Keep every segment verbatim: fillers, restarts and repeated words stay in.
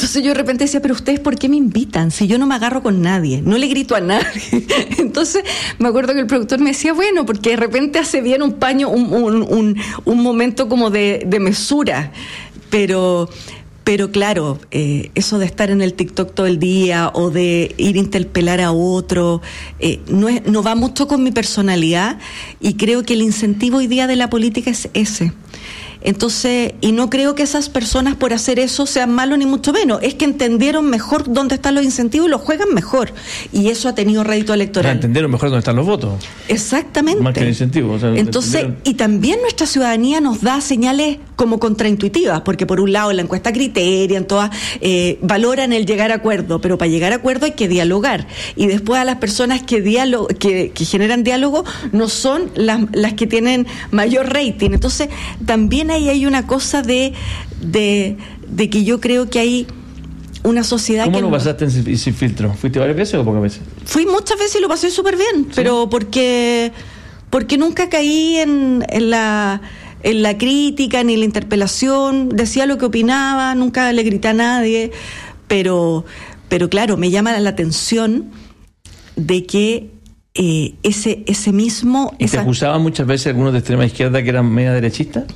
Entonces yo de repente decía, pero ustedes ¿por qué me invitan? Si yo no me agarro con nadie, no le grito a nadie. Entonces me acuerdo que el productor me decía, bueno, porque de repente hace bien un paño, un, un, un, un momento como de, de mesura, pero... Pero claro, eh, eso de estar en el TikTok todo el día o de ir a interpelar a otro, eh, no, es, no va mucho con mi personalidad, y creo que el incentivo hoy día de la política es ese. Entonces, y no creo que esas personas por hacer eso sean malos ni mucho menos, es que entendieron mejor dónde están los incentivos y los juegan mejor, y eso ha tenido rédito electoral. Ya entendieron mejor dónde están los votos. Exactamente. Más que el incentivo. O sea, entonces, entendieron. Y también nuestra ciudadanía nos da señales como contraintuitivas, porque por un lado en la encuesta Criterion, todas eh, valoran el llegar a acuerdo, pero para llegar a acuerdo hay que dialogar, y después a las personas que, diálogo, que, que generan diálogo no son las, las que tienen mayor rating. Entonces, también ahí hay una cosa de, de, de que yo creo que hay una sociedad. ¿Cómo que lo no... pasaste en Sin Filtro? ¿Fuiste varias veces o pocas veces? Fui muchas veces y lo pasé súper bien, ¿sí? Pero porque porque nunca caí en, en la en la crítica ni la interpelación, decía lo que opinaba, nunca le grité a nadie, pero pero claro, me llama la atención de que eh, ese ese mismo... ¿Y esa... te acusaban muchas veces algunos de extrema izquierda que eran media derechistas?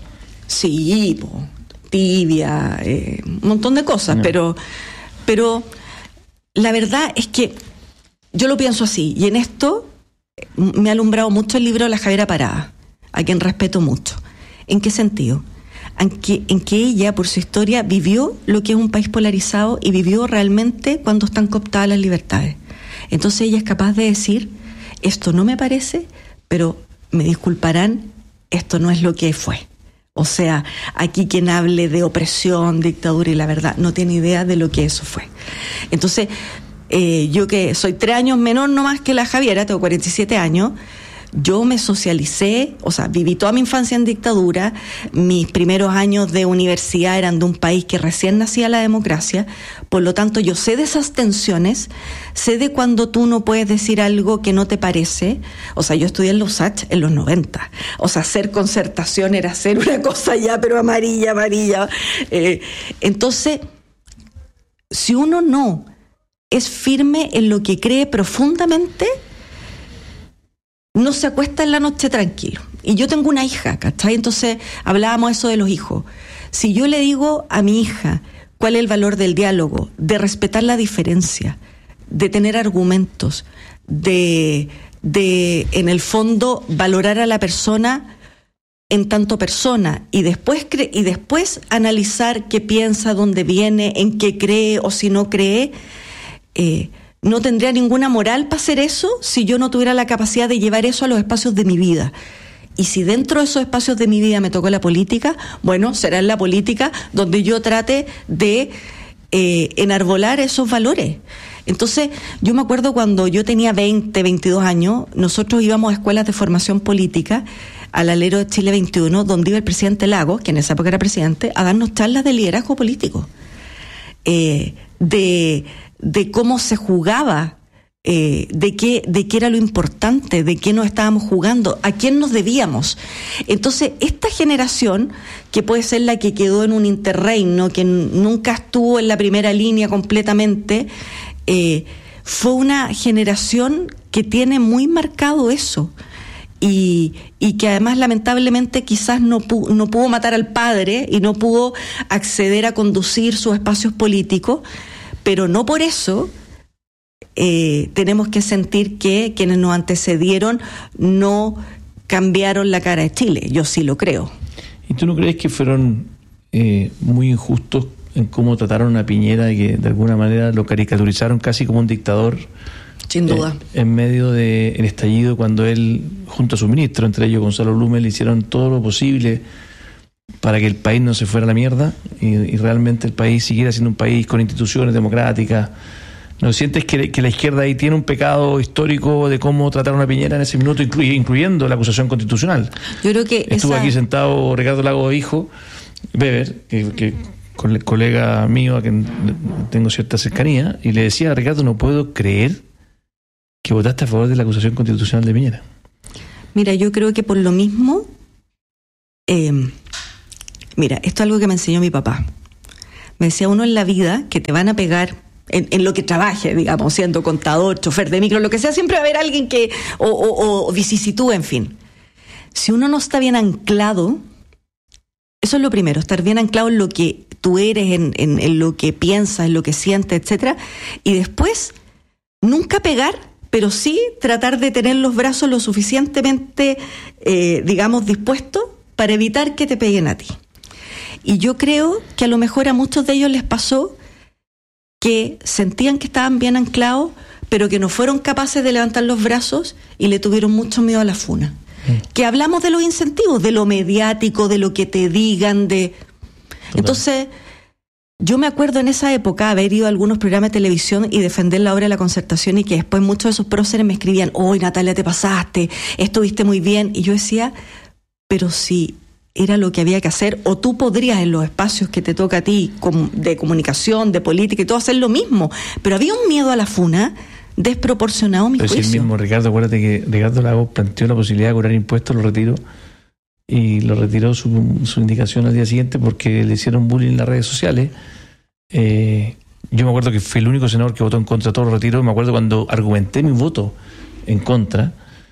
Sí, po, tibia, eh, un montón de cosas, no. pero pero la verdad es que yo lo pienso así, y en esto me ha alumbrado mucho el libro de la Javiera Parada, a quien respeto mucho. ¿En qué sentido? En que, en que ella, por su historia, vivió lo que es un país polarizado y vivió realmente cuando están cooptadas las libertades. Entonces ella es capaz de decir, esto no me parece, pero me disculparán, esto no es lo que fue. O sea, aquí quien hable de opresión, dictadura y la verdad, no tiene idea de lo que eso fue. Entonces, eh, yo que soy tres años menor nomás que la Javiera, tengo cuarenta y siete años, yo me socialicé, o sea, viví toda mi infancia en dictadura, mis primeros años de universidad eran de un país que recién nacía la democracia, por lo tanto yo sé de esas tensiones, sé de cuando tú no puedes decir algo que no te parece. O sea, yo estudié en la U S A C en los noventa, o sea, hacer concertación era hacer una cosa ya, pero amarilla, amarilla. Eh, entonces, si uno no es firme en lo que cree profundamente, no se acuesta en la noche tranquilo. Y yo tengo una hija, ¿cachai? Entonces hablábamos eso de los hijos. Si yo le digo a mi hija cuál es el valor del diálogo, de respetar la diferencia, de tener argumentos, de, de en el fondo valorar a la persona en tanto persona, y después cre- y después analizar qué piensa, dónde viene, en qué cree o si no cree, eh, no tendría ninguna moral para hacer eso si yo no tuviera la capacidad de llevar eso a los espacios de mi vida. Y si dentro de esos espacios de mi vida me tocó la política, bueno, será en la política donde yo trate de eh, enarbolar esos valores. Entonces, yo me acuerdo cuando yo tenía veinte, veintidós años, nosotros íbamos a escuelas de formación política, al alero de Chile veintiuno, donde iba el presidente Lagos, que en esa época era presidente, a darnos charlas de liderazgo político. Eh, de... de cómo se jugaba, eh, de qué, de qué era lo importante, de qué nos estábamos jugando, a quién nos debíamos. Entonces, esta generación, que puede ser la que quedó en un interreino, que n- nunca estuvo en la primera línea completamente, eh, fue una generación que tiene muy marcado eso. Y, y que además lamentablemente quizás no, pu- no pudo matar al padre y no pudo acceder a conducir sus espacios políticos, pero no por eso eh, tenemos que sentir que quienes nos antecedieron no cambiaron la cara de Chile. Yo sí lo creo. ¿Y tú no crees que fueron eh, muy injustos en cómo trataron a Piñera, y que de alguna manera lo caricaturizaron casi como un dictador? Sin duda. Eh, en medio del estallido, cuando él, junto a su ministro, entre ellos Gonzalo Blume, le hicieron todo lo posible para que el país no se fuera a la mierda y, y realmente el país siguiera siendo un país con instituciones democráticas. ¿No sientes que, que la izquierda ahí tiene un pecado histórico de cómo trataron a Piñera en ese minuto, incluy, incluyendo la acusación constitucional? Yo creo que estuvo esa... aquí sentado Ricardo Lagos, hijo, Weber, que, que con el colega mío a quien tengo cierta cercanía, y le decía a Ricardo, no puedo creer que votaste a favor de la acusación constitucional de Piñera. Mira, yo creo que por lo mismo, eh, mira, esto es algo que me enseñó mi papá. Me decía, uno en la vida que te van a pegar en, en lo que trabaje, digamos, siendo contador, chofer de micro, lo que sea, siempre va a haber alguien que, o, o, o vicisitúa, en fin. Si uno no está bien anclado, eso es lo primero, estar bien anclado en lo que tú eres, en, en, en lo que piensas, en lo que sientes, etcétera, y después nunca pegar, pero sí tratar de tener los brazos lo suficientemente, eh, digamos, dispuestos para evitar que te peguen a ti. Y yo creo que a lo mejor a muchos de ellos les pasó que sentían que estaban bien anclados, pero que no fueron capaces de levantar los brazos y le tuvieron mucho miedo a la funa. Mm. Que hablamos de los incentivos, de lo mediático, de lo que te digan, de... Total. Entonces, yo me acuerdo en esa época haber ido a algunos programas de televisión y defender la obra de la Concertación, y que después muchos de esos próceres me escribían, ¡Oy, Natalia, te pasaste! Estuviste muy bien. Y yo decía, pero si era lo que había que hacer, o tú podrías en los espacios que te toca a ti, de comunicación, de política y todo, hacer lo mismo. Pero había un miedo a la funa desproporcionado a mi Pero juicio. Sí, el mismo Ricardo, acuérdate que Ricardo Lagos planteó la posibilidad de cobrar impuestos, lo retiró, y lo retiró su, su indicación al día siguiente porque le hicieron bullying en las redes sociales. Eh, yo me acuerdo que fue el único senador que votó en contra de todo, lo retiró. Me acuerdo cuando argumenté mi voto en contra,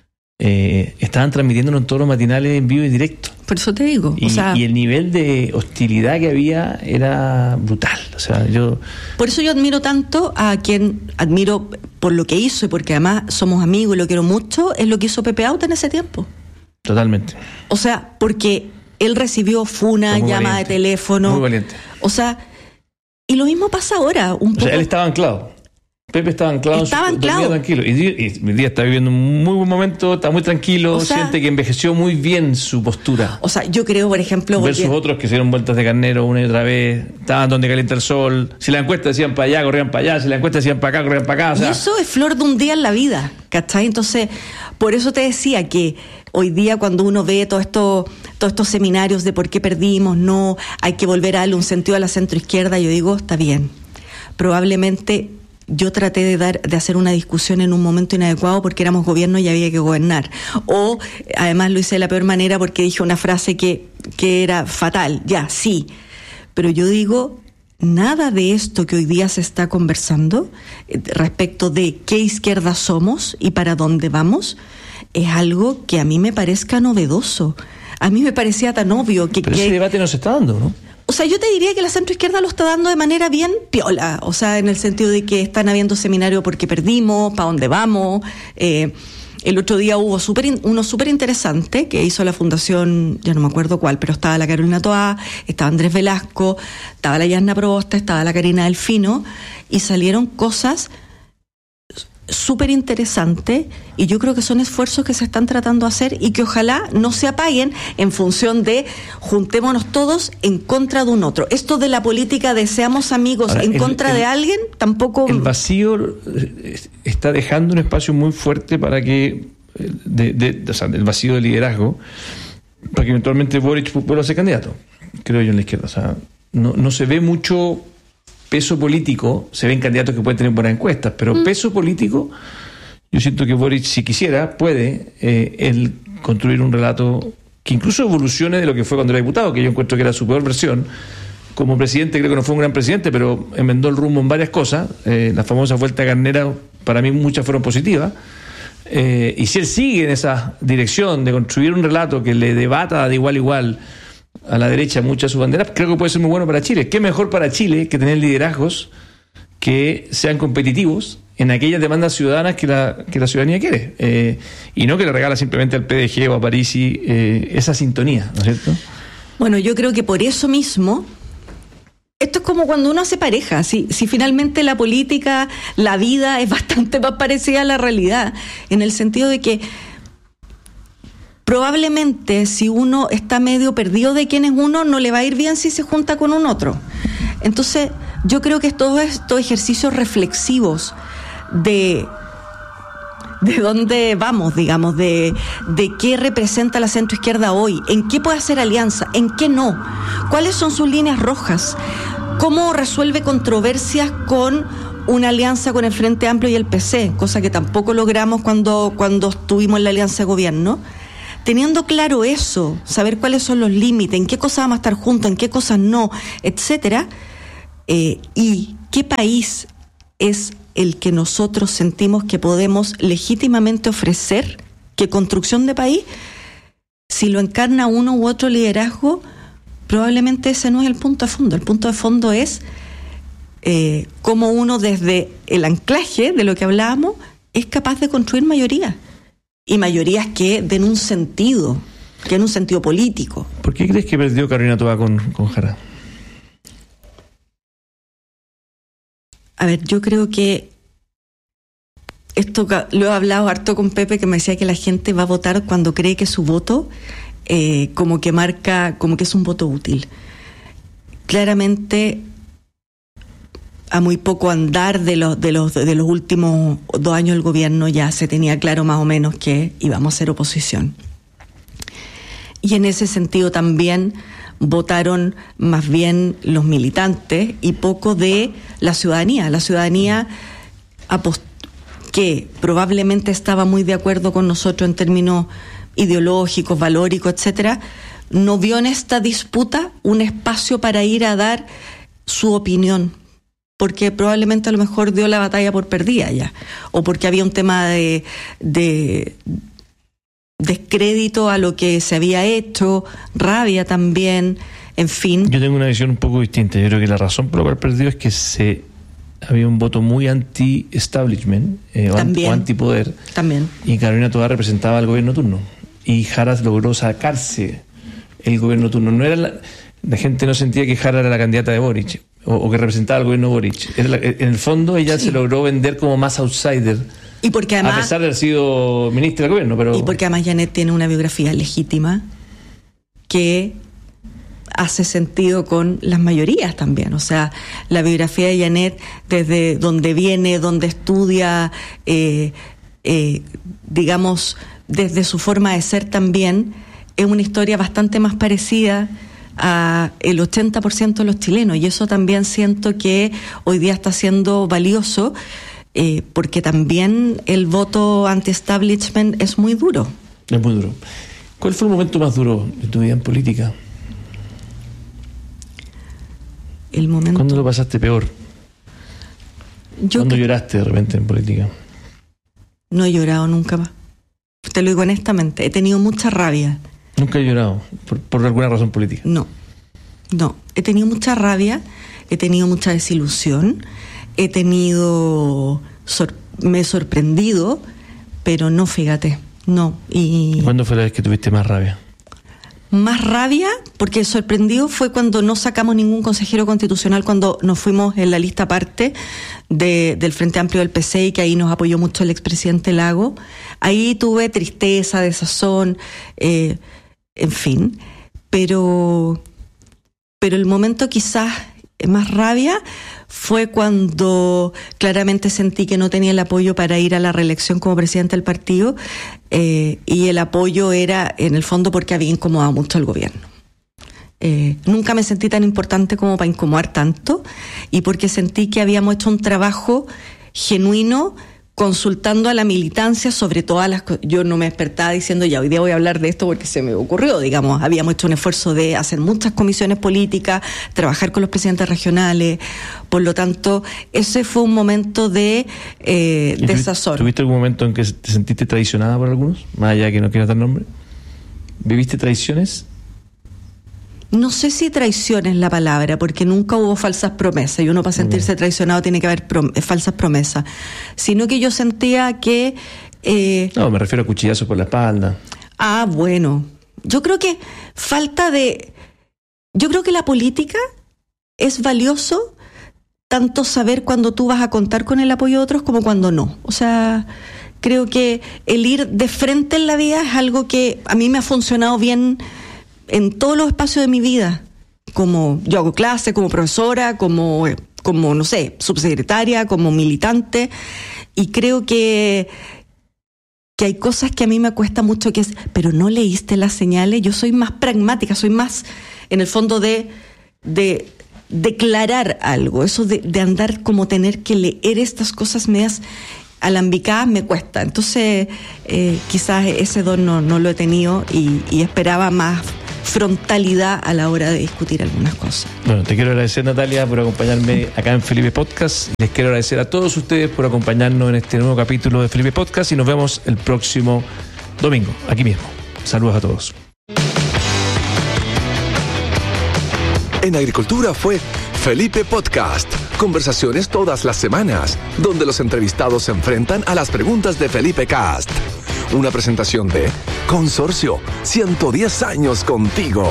eh, estaban transmitiéndolo en todos los matinales en vivo y directo. Por eso te digo. Y, o sea, y el nivel de hostilidad que había era brutal. O sea, yo... Por eso yo admiro tanto a quien admiro por lo que hizo, y porque además somos amigos y lo quiero mucho, es lo que hizo Pepe Auta en ese tiempo. Totalmente. O sea, porque él recibió funa, llama valiente, de teléfono. Muy valiente. O sea, y lo mismo pasa ahora. Un poco. O sea, él estaba anclado. Pepe estaba anclado, estaba en su, anclado. tranquilo. Y, y mi día está viviendo un muy buen momento, está muy tranquilo, o sea, siente que envejeció muy bien su postura. O sea, yo creo, por ejemplo... Versus porque... otros que hicieron vueltas de carnero una y otra vez, estaban donde calienta el sol. Si la encuesta decían para allá, corrían para allá. Si la encuesta decían para acá, corrían para acá. O sea, y eso es flor de un día en la vida, ¿cachai? Entonces, por eso te decía que hoy día cuando uno ve todo esto, todos estos seminarios de por qué perdimos, no, hay que volver a darle un sentido a la centroizquierda, yo digo, está bien. Probablemente... Yo traté de dar de hacer una discusión en un momento inadecuado porque éramos gobierno y había que gobernar. O además lo hice de la peor manera porque dije una frase que, que era fatal. Ya, sí. Pero yo digo, nada de esto que hoy día se está conversando eh, respecto de qué izquierda somos y para dónde vamos, es algo que a mí me parezca novedoso. A mí me parecía tan obvio que... Pero que... ese debate no se está dando, ¿no? O sea, yo te diría que la centroizquierda lo está dando de manera bien piola, o sea, en el sentido de que están habiendo seminarios porque perdimos, para dónde vamos. Eh, el otro día hubo super in, uno súper interesante que hizo la fundación, ya no me acuerdo cuál, pero estaba la Carolina Toá, estaba Andrés Velasco, estaba la Yasna Proboste, estaba la Karina Delfino, y salieron cosas súper interesante, y yo creo que son esfuerzos que se están tratando de hacer y que ojalá no se apaguen en función de juntémonos todos en contra de un otro. Esto de la política de seamos amigos Ahora, en el, contra el, de alguien, tampoco... El vacío está dejando un espacio muy fuerte para que, de, de, o sea, el vacío de liderazgo, para que eventualmente Boric vuelva a ser candidato, creo yo, en la izquierda. O sea, no, no se ve mucho peso político, se ven candidatos que pueden tener buenas encuestas, pero mm. peso político, yo siento que Boric, si quisiera, puede eh, él construir un relato que incluso evolucione de lo que fue cuando era diputado, que yo encuentro que era su peor versión. Como presidente creo que no fue un gran presidente, pero enmendó el rumbo en varias cosas. Eh, la famosa vuelta carnera, para mí muchas fueron positivas. Eh, y si él sigue en esa dirección de construir un relato que le debata de igual a igual a la derecha muchas de sus banderas, creo que puede ser muy bueno para Chile. ¿Qué mejor para Chile que tener liderazgos que sean competitivos en aquellas demandas ciudadanas que la, que la ciudadanía quiere? Eh, y no que le regala simplemente al P D G o a Parisi eh, esa sintonía, ¿no es cierto? Bueno, yo creo que por eso mismo, esto es como cuando uno hace pareja. Si, si finalmente la política, la vida es bastante más parecida a la realidad, en el sentido de que probablemente si uno está medio perdido de quién es uno, no le va a ir bien si se junta con un otro. Entonces, yo creo que todos estos ejercicios reflexivos de, de dónde vamos, digamos, de, de qué representa la centroizquierda hoy, en qué puede hacer alianza, en qué no, cuáles son sus líneas rojas, cómo resuelve controversias con una alianza con el Frente Amplio y el P C, cosa que tampoco logramos cuando, cuando estuvimos en la alianza de gobierno. Teniendo claro eso, saber cuáles son los límites, en qué cosas vamos a estar juntos, en qué cosas no, etcétera, eh, y qué país es el que nosotros sentimos que podemos legítimamente ofrecer, qué construcción de país, si lo encarna uno u otro liderazgo, probablemente ese no es el punto de fondo. El punto de fondo es eh, cómo uno desde el anclaje de lo que hablábamos es capaz de construir mayorías, y mayorías que den un sentido, que den un sentido político. ¿Por qué crees que perdió Carolina Toá con, con Jara? A ver, yo creo que esto lo he hablado harto con Pepe, que me decía que la gente va a votar cuando cree que su voto eh, como que marca, como que es un voto útil. Claramente, a muy poco andar de los, de los, de los últimos dos años del gobierno, ya se tenía claro más o menos que íbamos a ser oposición. Y en ese sentido también votaron más bien los militantes y poco de la ciudadanía. La ciudadanía apostó, que probablemente estaba muy de acuerdo con nosotros en términos ideológicos, valóricos, etcétera, no vio en esta disputa un espacio para ir a dar su opinión, porque probablemente a lo mejor dio la batalla por perdida ya, o porque había un tema de, de descrédito a lo que se había hecho, rabia también, en fin. Yo tengo una visión un poco distinta. Yo creo que la razón por la cual perdió es que se había un voto muy anti-establishment eh, o anti-poder. También. Y Carolina Toá representaba al gobierno turno. Y Jara logró sacarse el gobierno turno. No era la, la gente no sentía que Jara era la candidata de Boric o, o que representaba al gobierno Boric. Era la, en el fondo ella sí se logró vender como más outsider. Y porque además, a pesar de haber sido ministra del gobierno. Pero... Y porque además Janet tiene una biografía legítima que hace sentido con las mayorías también. O sea, la biografía de Janet, desde donde viene, donde estudia, eh, eh, digamos, desde su forma de ser también, es una historia bastante más parecida a el ochenta por ciento de los chilenos, y eso también siento que hoy día está siendo valioso, eh, porque también el voto anti-establishment es muy duro. Es muy duro. ¿Cuál fue el momento más duro de tu vida en política? El momento... ¿Cuándo lo pasaste peor? Yo ¿Cuándo que... lloraste de repente en política? No he llorado nunca más. Te lo digo honestamente, he tenido mucha rabia. ¿Nunca he llorado por, por alguna razón política? No, no. He tenido mucha rabia, he tenido mucha desilusión, he tenido... Sor... me he sorprendido, pero no, fíjate, no. Y... ¿Cuándo fue la vez que tuviste más rabia? Más rabia, porque sorprendido fue cuando no sacamos ningún consejero constitucional, cuando nos fuimos en la lista aparte de, del Frente Amplio del P C, y que ahí nos apoyó mucho el expresidente Lago. Ahí tuve tristeza, desazón, eh, en fin. Pero, pero el momento quizás más rabia fue cuando claramente sentí que no tenía el apoyo para ir a la reelección como presidente del partido, eh, y el apoyo era en el fondo porque había incomodado mucho al gobierno. Eh, nunca me sentí tan importante como para incomodar tanto, y porque sentí que habíamos hecho un trabajo genuino consultando a la militancia sobre todas las cosas. Yo no me despertaba diciendo ya hoy día voy a hablar de esto porque se me ocurrió, digamos. Habíamos hecho un esfuerzo de hacer muchas comisiones políticas, trabajar con los presidentes regionales. Por lo tanto, ese fue un momento de eh, desazón. ¿Tuviste algún momento en que te sentiste traicionada por algunos? Más allá que no quieras dar nombre. ¿Viviste traiciones? No sé si traición es la palabra, porque nunca hubo falsas promesas, y uno para sentirse traicionado tiene que haber prom- falsas promesas, sino que yo sentía que... Eh, no, me refiero a cuchillazos por la espalda. Ah, bueno. Yo creo que falta de... Yo creo que la política es valioso tanto saber cuando tú vas a contar con el apoyo de otros como cuando no. O sea, creo que el ir de frente en la vida es algo que a mí me ha funcionado bien en todos los espacios de mi vida, como yo hago clase, como profesora, como, como no sé, subsecretaria, como militante, y creo que, que hay cosas que a mí me cuesta mucho, que es, pero no leíste las señales. Yo soy más pragmática, soy más, en el fondo, de, de declarar algo, eso de, de andar como tener que leer estas cosas medias alambicadas me cuesta. Entonces, eh, quizás ese don no, no lo he tenido, y, y esperaba más frontalidad a la hora de discutir algunas cosas. Bueno, te quiero agradecer, Natalia, por acompañarme acá en Felipe Podcast. Les quiero agradecer a todos ustedes por acompañarnos en este nuevo capítulo de Felipe Podcast y nos vemos el próximo domingo, aquí mismo. Saludos a todos. En Agricultura fue Felipe Podcast. Conversaciones todas las semanas, donde los entrevistados se enfrentan a las preguntas de Felipe Cast. Una presentación de Consorcio, ciento diez años contigo.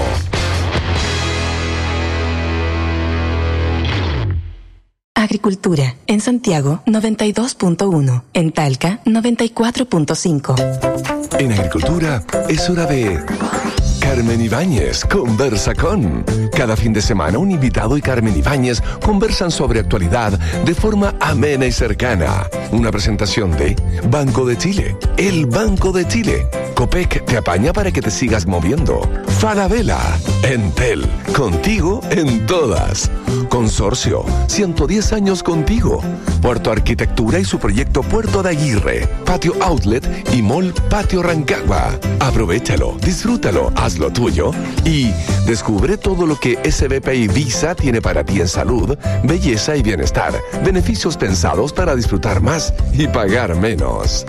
Agricultura, en Santiago noventa y dos punto uno, en Talca noventa y cuatro punto cinco. En Agricultura es hora de Carmen Ibáñez conversa con. Cada fin de semana un invitado y Carmen Ibáñez conversan sobre actualidad de forma amena y cercana. Una presentación de Banco de Chile, el Banco de Chile. Copec te apaña para que te sigas moviendo. Falabella, Entel, contigo en todas. Consorcio, ciento diez años contigo. Puerto Arquitectura y su proyecto Puerto de Aguirre. Patio Outlet y Mall Patio Rancagua. Aprovéchalo, disfrútalo, hazlo tuyo y descubre todo lo que S B P y Visa tiene para ti en salud, belleza y bienestar. Beneficios pensados para disfrutar más y pagar menos.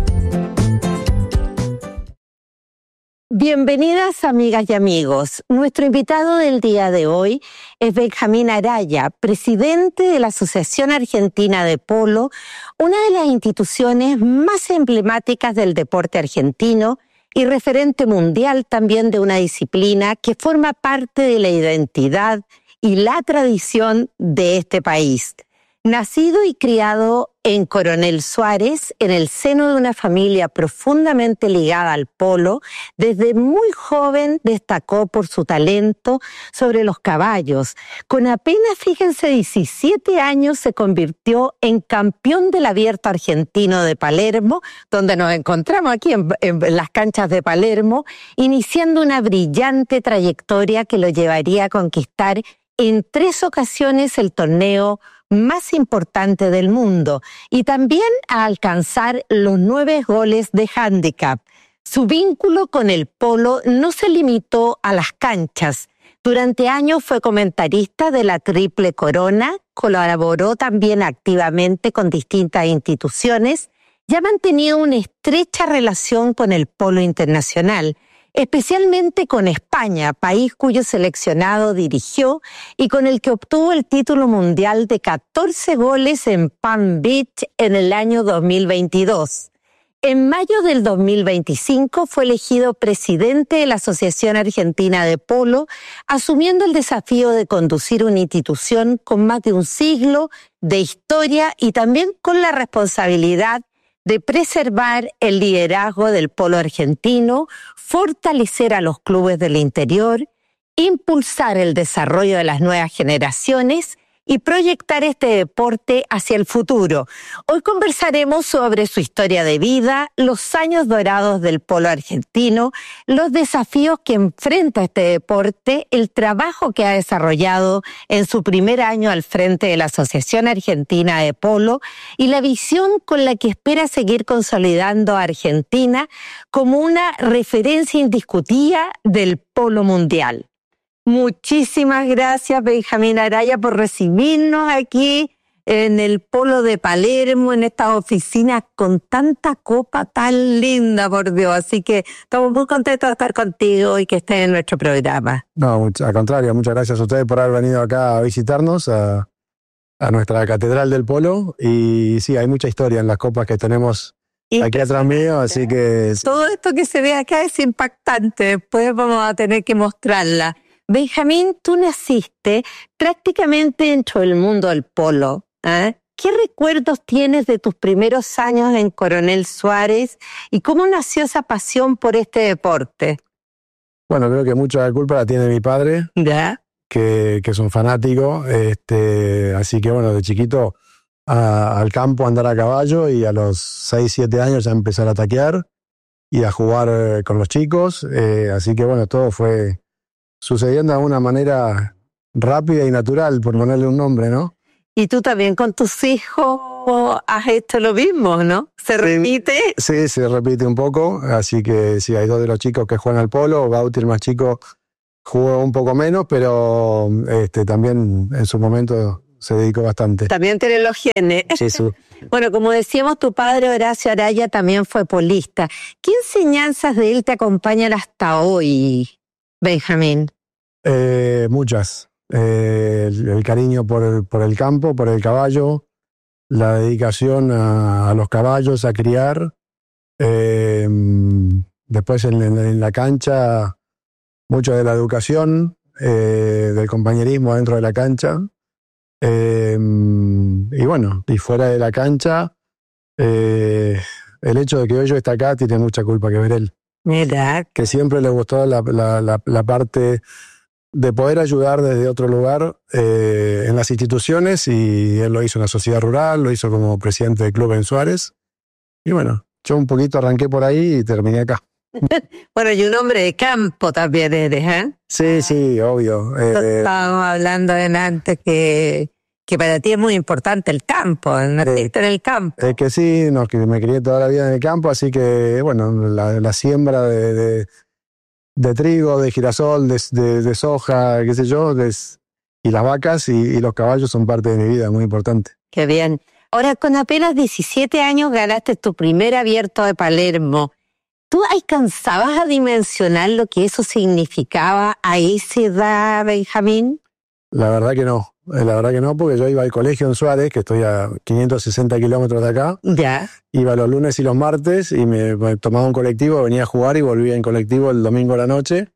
Bienvenidas, amigas y amigos. Nuestro invitado del día de hoy es Benjamín Araya, presidente de la Asociación Argentina de Polo, una de las instituciones más emblemáticas del deporte argentino y referente mundial también de una disciplina que forma parte de la identidad y la tradición de este país. Nacido y criado en Coronel Suárez, en el seno de una familia profundamente ligada al polo, desde muy joven destacó por su talento sobre los caballos. Con apenas, fíjense, diecisiete años se convirtió en campeón del Abierto Argentino de Palermo, donde nos encontramos aquí en, en las canchas de Palermo, iniciando una brillante trayectoria que lo llevaría a conquistar en tres ocasiones el torneo más importante del mundo y también a alcanzar los nueve goles de handicap. Su vínculo con el polo no se limitó a las canchas. Durante años fue comentarista de la Triple Corona, colaboró también activamente con distintas instituciones y ha mantenido una estrecha relación con el polo internacional, especialmente con España, país cuyo seleccionado dirigió y con el que obtuvo el título mundial de catorce goles en Palm Beach en el año dos mil veintidós. En mayo del dos mil veinticinco fue elegido presidente de la Asociación Argentina de Polo, asumiendo el desafío de conducir una institución con más de un siglo de historia y también con la responsabilidad de preservar el liderazgo del polo argentino, fortalecer a los clubes del interior, impulsar el desarrollo de las nuevas generaciones y proyectar este deporte hacia el futuro. Hoy conversaremos sobre su historia de vida, los años dorados del polo argentino, los desafíos que enfrenta este deporte, el trabajo que ha desarrollado en su primer año al frente de la Asociación Argentina de Polo y la visión con la que espera seguir consolidando a Argentina como una referencia indiscutida del polo mundial. Muchísimas gracias, Benjamín Araya, por recibirnos aquí en el Polo de Palermo, en estas oficinas con tanta copa tan linda, por Dios. Así que estamos muy contentos de estar contigo y que estés en nuestro programa. No, al contrario, muchas gracias a ustedes por haber venido acá a visitarnos, a, a nuestra Catedral del Polo. Y sí, hay mucha historia en las copas que tenemos aquí atrás mío, así que... Todo esto que se ve acá es impactante, después vamos a tener que mostrarla. Benjamín, tú naciste prácticamente dentro del mundo del polo, ¿eh? ¿Qué recuerdos tienes de tus primeros años en Coronel Suárez y cómo nació esa pasión por este deporte? Bueno, creo que mucha culpa la tiene mi padre, ¿ya? Que, que es un fanático, este, así que bueno, de chiquito a, al campo a andar a caballo y a los seis, siete años a empezar a taquear y a jugar eh, con los chicos, eh, así que bueno, todo fue sucediendo de una manera rápida y natural, por ponerle un nombre, ¿no? Y tú también con tus hijos has hecho lo mismo, ¿no? ¿Se repite? Sí, se repite un poco, así que sí, hay dos de los chicos que juegan al polo, Bauti, el más chico, jugó un poco menos, pero este, también en su momento se dedicó bastante. También tiene los genes. Sí, sí. Bueno, como decíamos, tu padre Horacio Araya también fue polista. ¿Qué enseñanzas de él te acompañan hasta hoy, Benjamín? Eh, muchas. Eh, el, el cariño por el, por el campo, por el caballo, la dedicación a, a los caballos, a criar. Eh, después en, en, en la cancha, mucho de la educación, eh, del compañerismo dentro de la cancha. Eh, y bueno, y fuera de la cancha, eh, el hecho de que hoy yo esté acá tiene mucha culpa que ver él. Mira. Que siempre le gustó la, la, la, la parte de poder ayudar desde otro lugar eh, en las instituciones, y él lo hizo en la sociedad rural, lo hizo como presidente del club en Suárez. Y bueno, yo un poquito arranqué por ahí y terminé acá. Bueno, y un hombre de campo también eres, ¿eh? Sí, sí, obvio. Eh, Estábamos hablando antes que, que para ti es muy importante el campo, naciste en el campo. Es que sí, no, que me crié toda la vida en el campo, así que, bueno, la, la siembra de, de, de trigo, de girasol, de, de, de soja, qué sé yo, de, y las vacas y, y los caballos son parte de mi vida, muy importante. Qué bien. Ahora, con apenas diecisiete años ganaste tu primer abierto de Palermo. ¿Tú alcanzabas a dimensionar lo que eso significaba a esa edad, Benjamín? La verdad que no, la verdad que no, porque yo iba al colegio en Suárez, que estoy a quinientos sesenta kilómetros de acá. Ya. Iba los lunes y los martes y me, me tomaba un colectivo, venía a jugar y volvía en colectivo el domingo a la noche.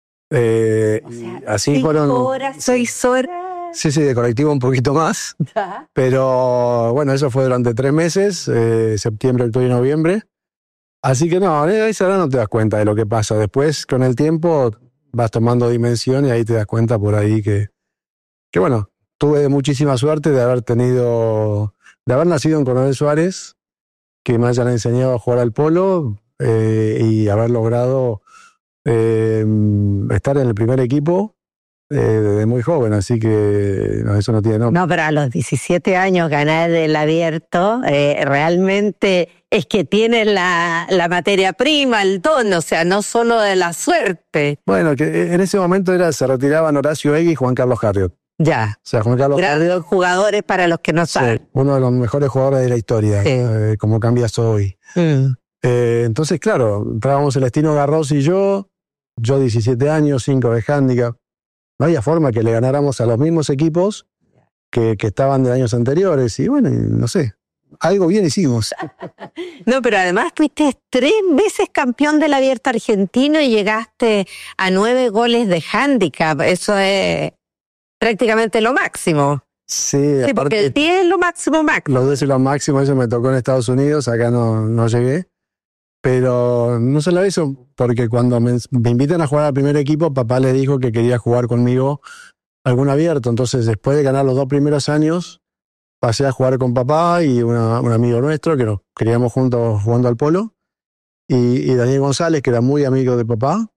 Eh, O sea, así seis fueron. horas, seis horas. Sí, sí, de colectivo un poquito más. Ya. Pero bueno, eso fue durante tres meses, eh, septiembre, octubre y noviembre. Así que no, a esa edad no te das cuenta de lo que pasa. Después, con el tiempo, vas tomando dimensión y ahí te das cuenta por ahí que, que bueno, tuve muchísima suerte de haber tenido, de haber nacido en Coronel Suárez, que me hayan enseñado a jugar al polo eh, y haber logrado eh, estar en el primer equipo eh, desde muy joven. Así que no, eso no tiene nombre. No, pero a los diecisiete años ganar el abierto, eh, realmente es que tienes la, la materia prima, el don, o sea, no solo de la suerte. Bueno, que en ese momento era, se retiraban Horacio Egui y Juan Carlos Harriot. Ya. O sea, Juan Carlos Grandes jugadores para los que no saben. Sí, uno de los mejores jugadores de la historia, Sí. eh, como cambias hoy. Mm. Eh, entonces, claro, entrábamos Celestino Garros y yo, yo diecisiete años, cinco de handicap. No había forma que le ganáramos a los mismos equipos que, que estaban de años anteriores. Y bueno, no sé, algo bien hicimos. No, pero además fuiste tres veces campeón del abierto argentino y llegaste a nueve goles de handicap. Eso es prácticamente lo máximo. Sí, Sí, porque el diez es lo máximo máximo. los décilos máximos, eso me tocó en Estados Unidos, acá no, no llegué. Pero no solo eso, porque cuando me, me invitan a jugar al primer equipo, papá le dijo que quería jugar conmigo algún abierto. Entonces, después de ganar los dos primeros años, pasé a jugar con papá y una, un amigo nuestro que nos criamos juntos jugando al polo. Y, y Daniel González, que era muy amigo de papá.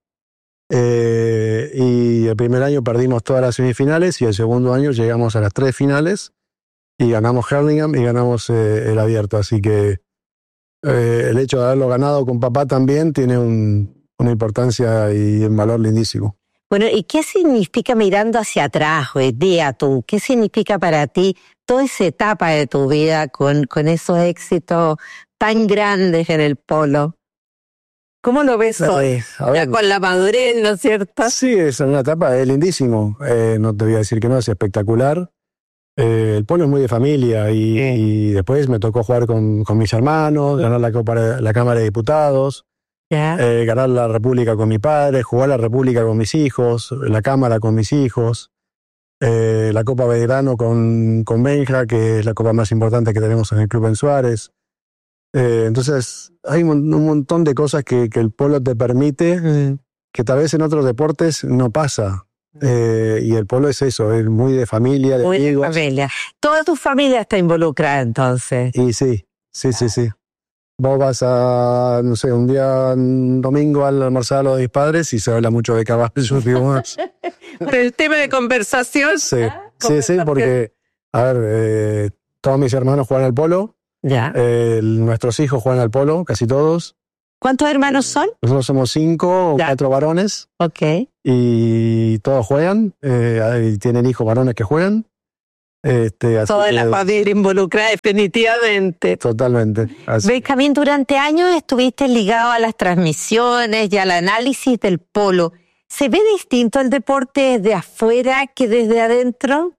Eh, y el primer año perdimos todas las semifinales y el segundo año llegamos a las tres finales y ganamos Hurlingham y ganamos eh, el abierto. Así que eh, el hecho de haberlo ganado con papá también tiene un, una importancia y un valor lindísimo. Bueno, ¿y qué significa mirando hacia atrás hoy día tú? ¿Qué significa para ti toda esa etapa de tu vida con, con esos éxitos tan grandes en el polo? ¿Cómo lo ves hoy? A ver, Ya con la madurez, ¿no es cierto? sí, es una etapa, es lindísimo. Eh, no te voy a decir que no, es espectacular. Eh, el polo es muy de familia y, Sí. y después me tocó jugar con, con mis hermanos, ganar la, Copa, la Cámara de Diputados, Ya. eh, ganar la República con mi padre, jugar la República con mis hijos, la Cámara con mis hijos, eh, la Copa Belgrano con, con Benja, que es la copa más importante que tenemos en el club en Suárez. Eh, entonces, hay un, un montón de cosas que, que el polo te permite, que tal vez en otros deportes no pasa. Eh, y el polo es eso, es muy de familia, de Muy de amigos. familia. Toda tu familia está involucrada entonces. Y sí, sí, sí, sí. Vos vas a, no sé, un día, un domingo al almorzar a los de mis padres y se habla mucho de caballos, digo más. Pero el tema de conversación. Sí, sí, sí, porque, a ver, eh, todos mis hermanos juegan al polo, Ya. eh, nuestros hijos juegan al polo, casi todos. ¿Cuántos hermanos son? Nosotros somos cinco o Ya. cuatro varones Ok. y todos juegan, eh, y tienen hijos varones que juegan. Este, así Toda que- la familia involucrada, definitivamente. Totalmente. Así- Benjamín, durante años estuviste ligado a las transmisiones y al análisis del polo. ¿Se ve distinto el deporte desde afuera que desde adentro?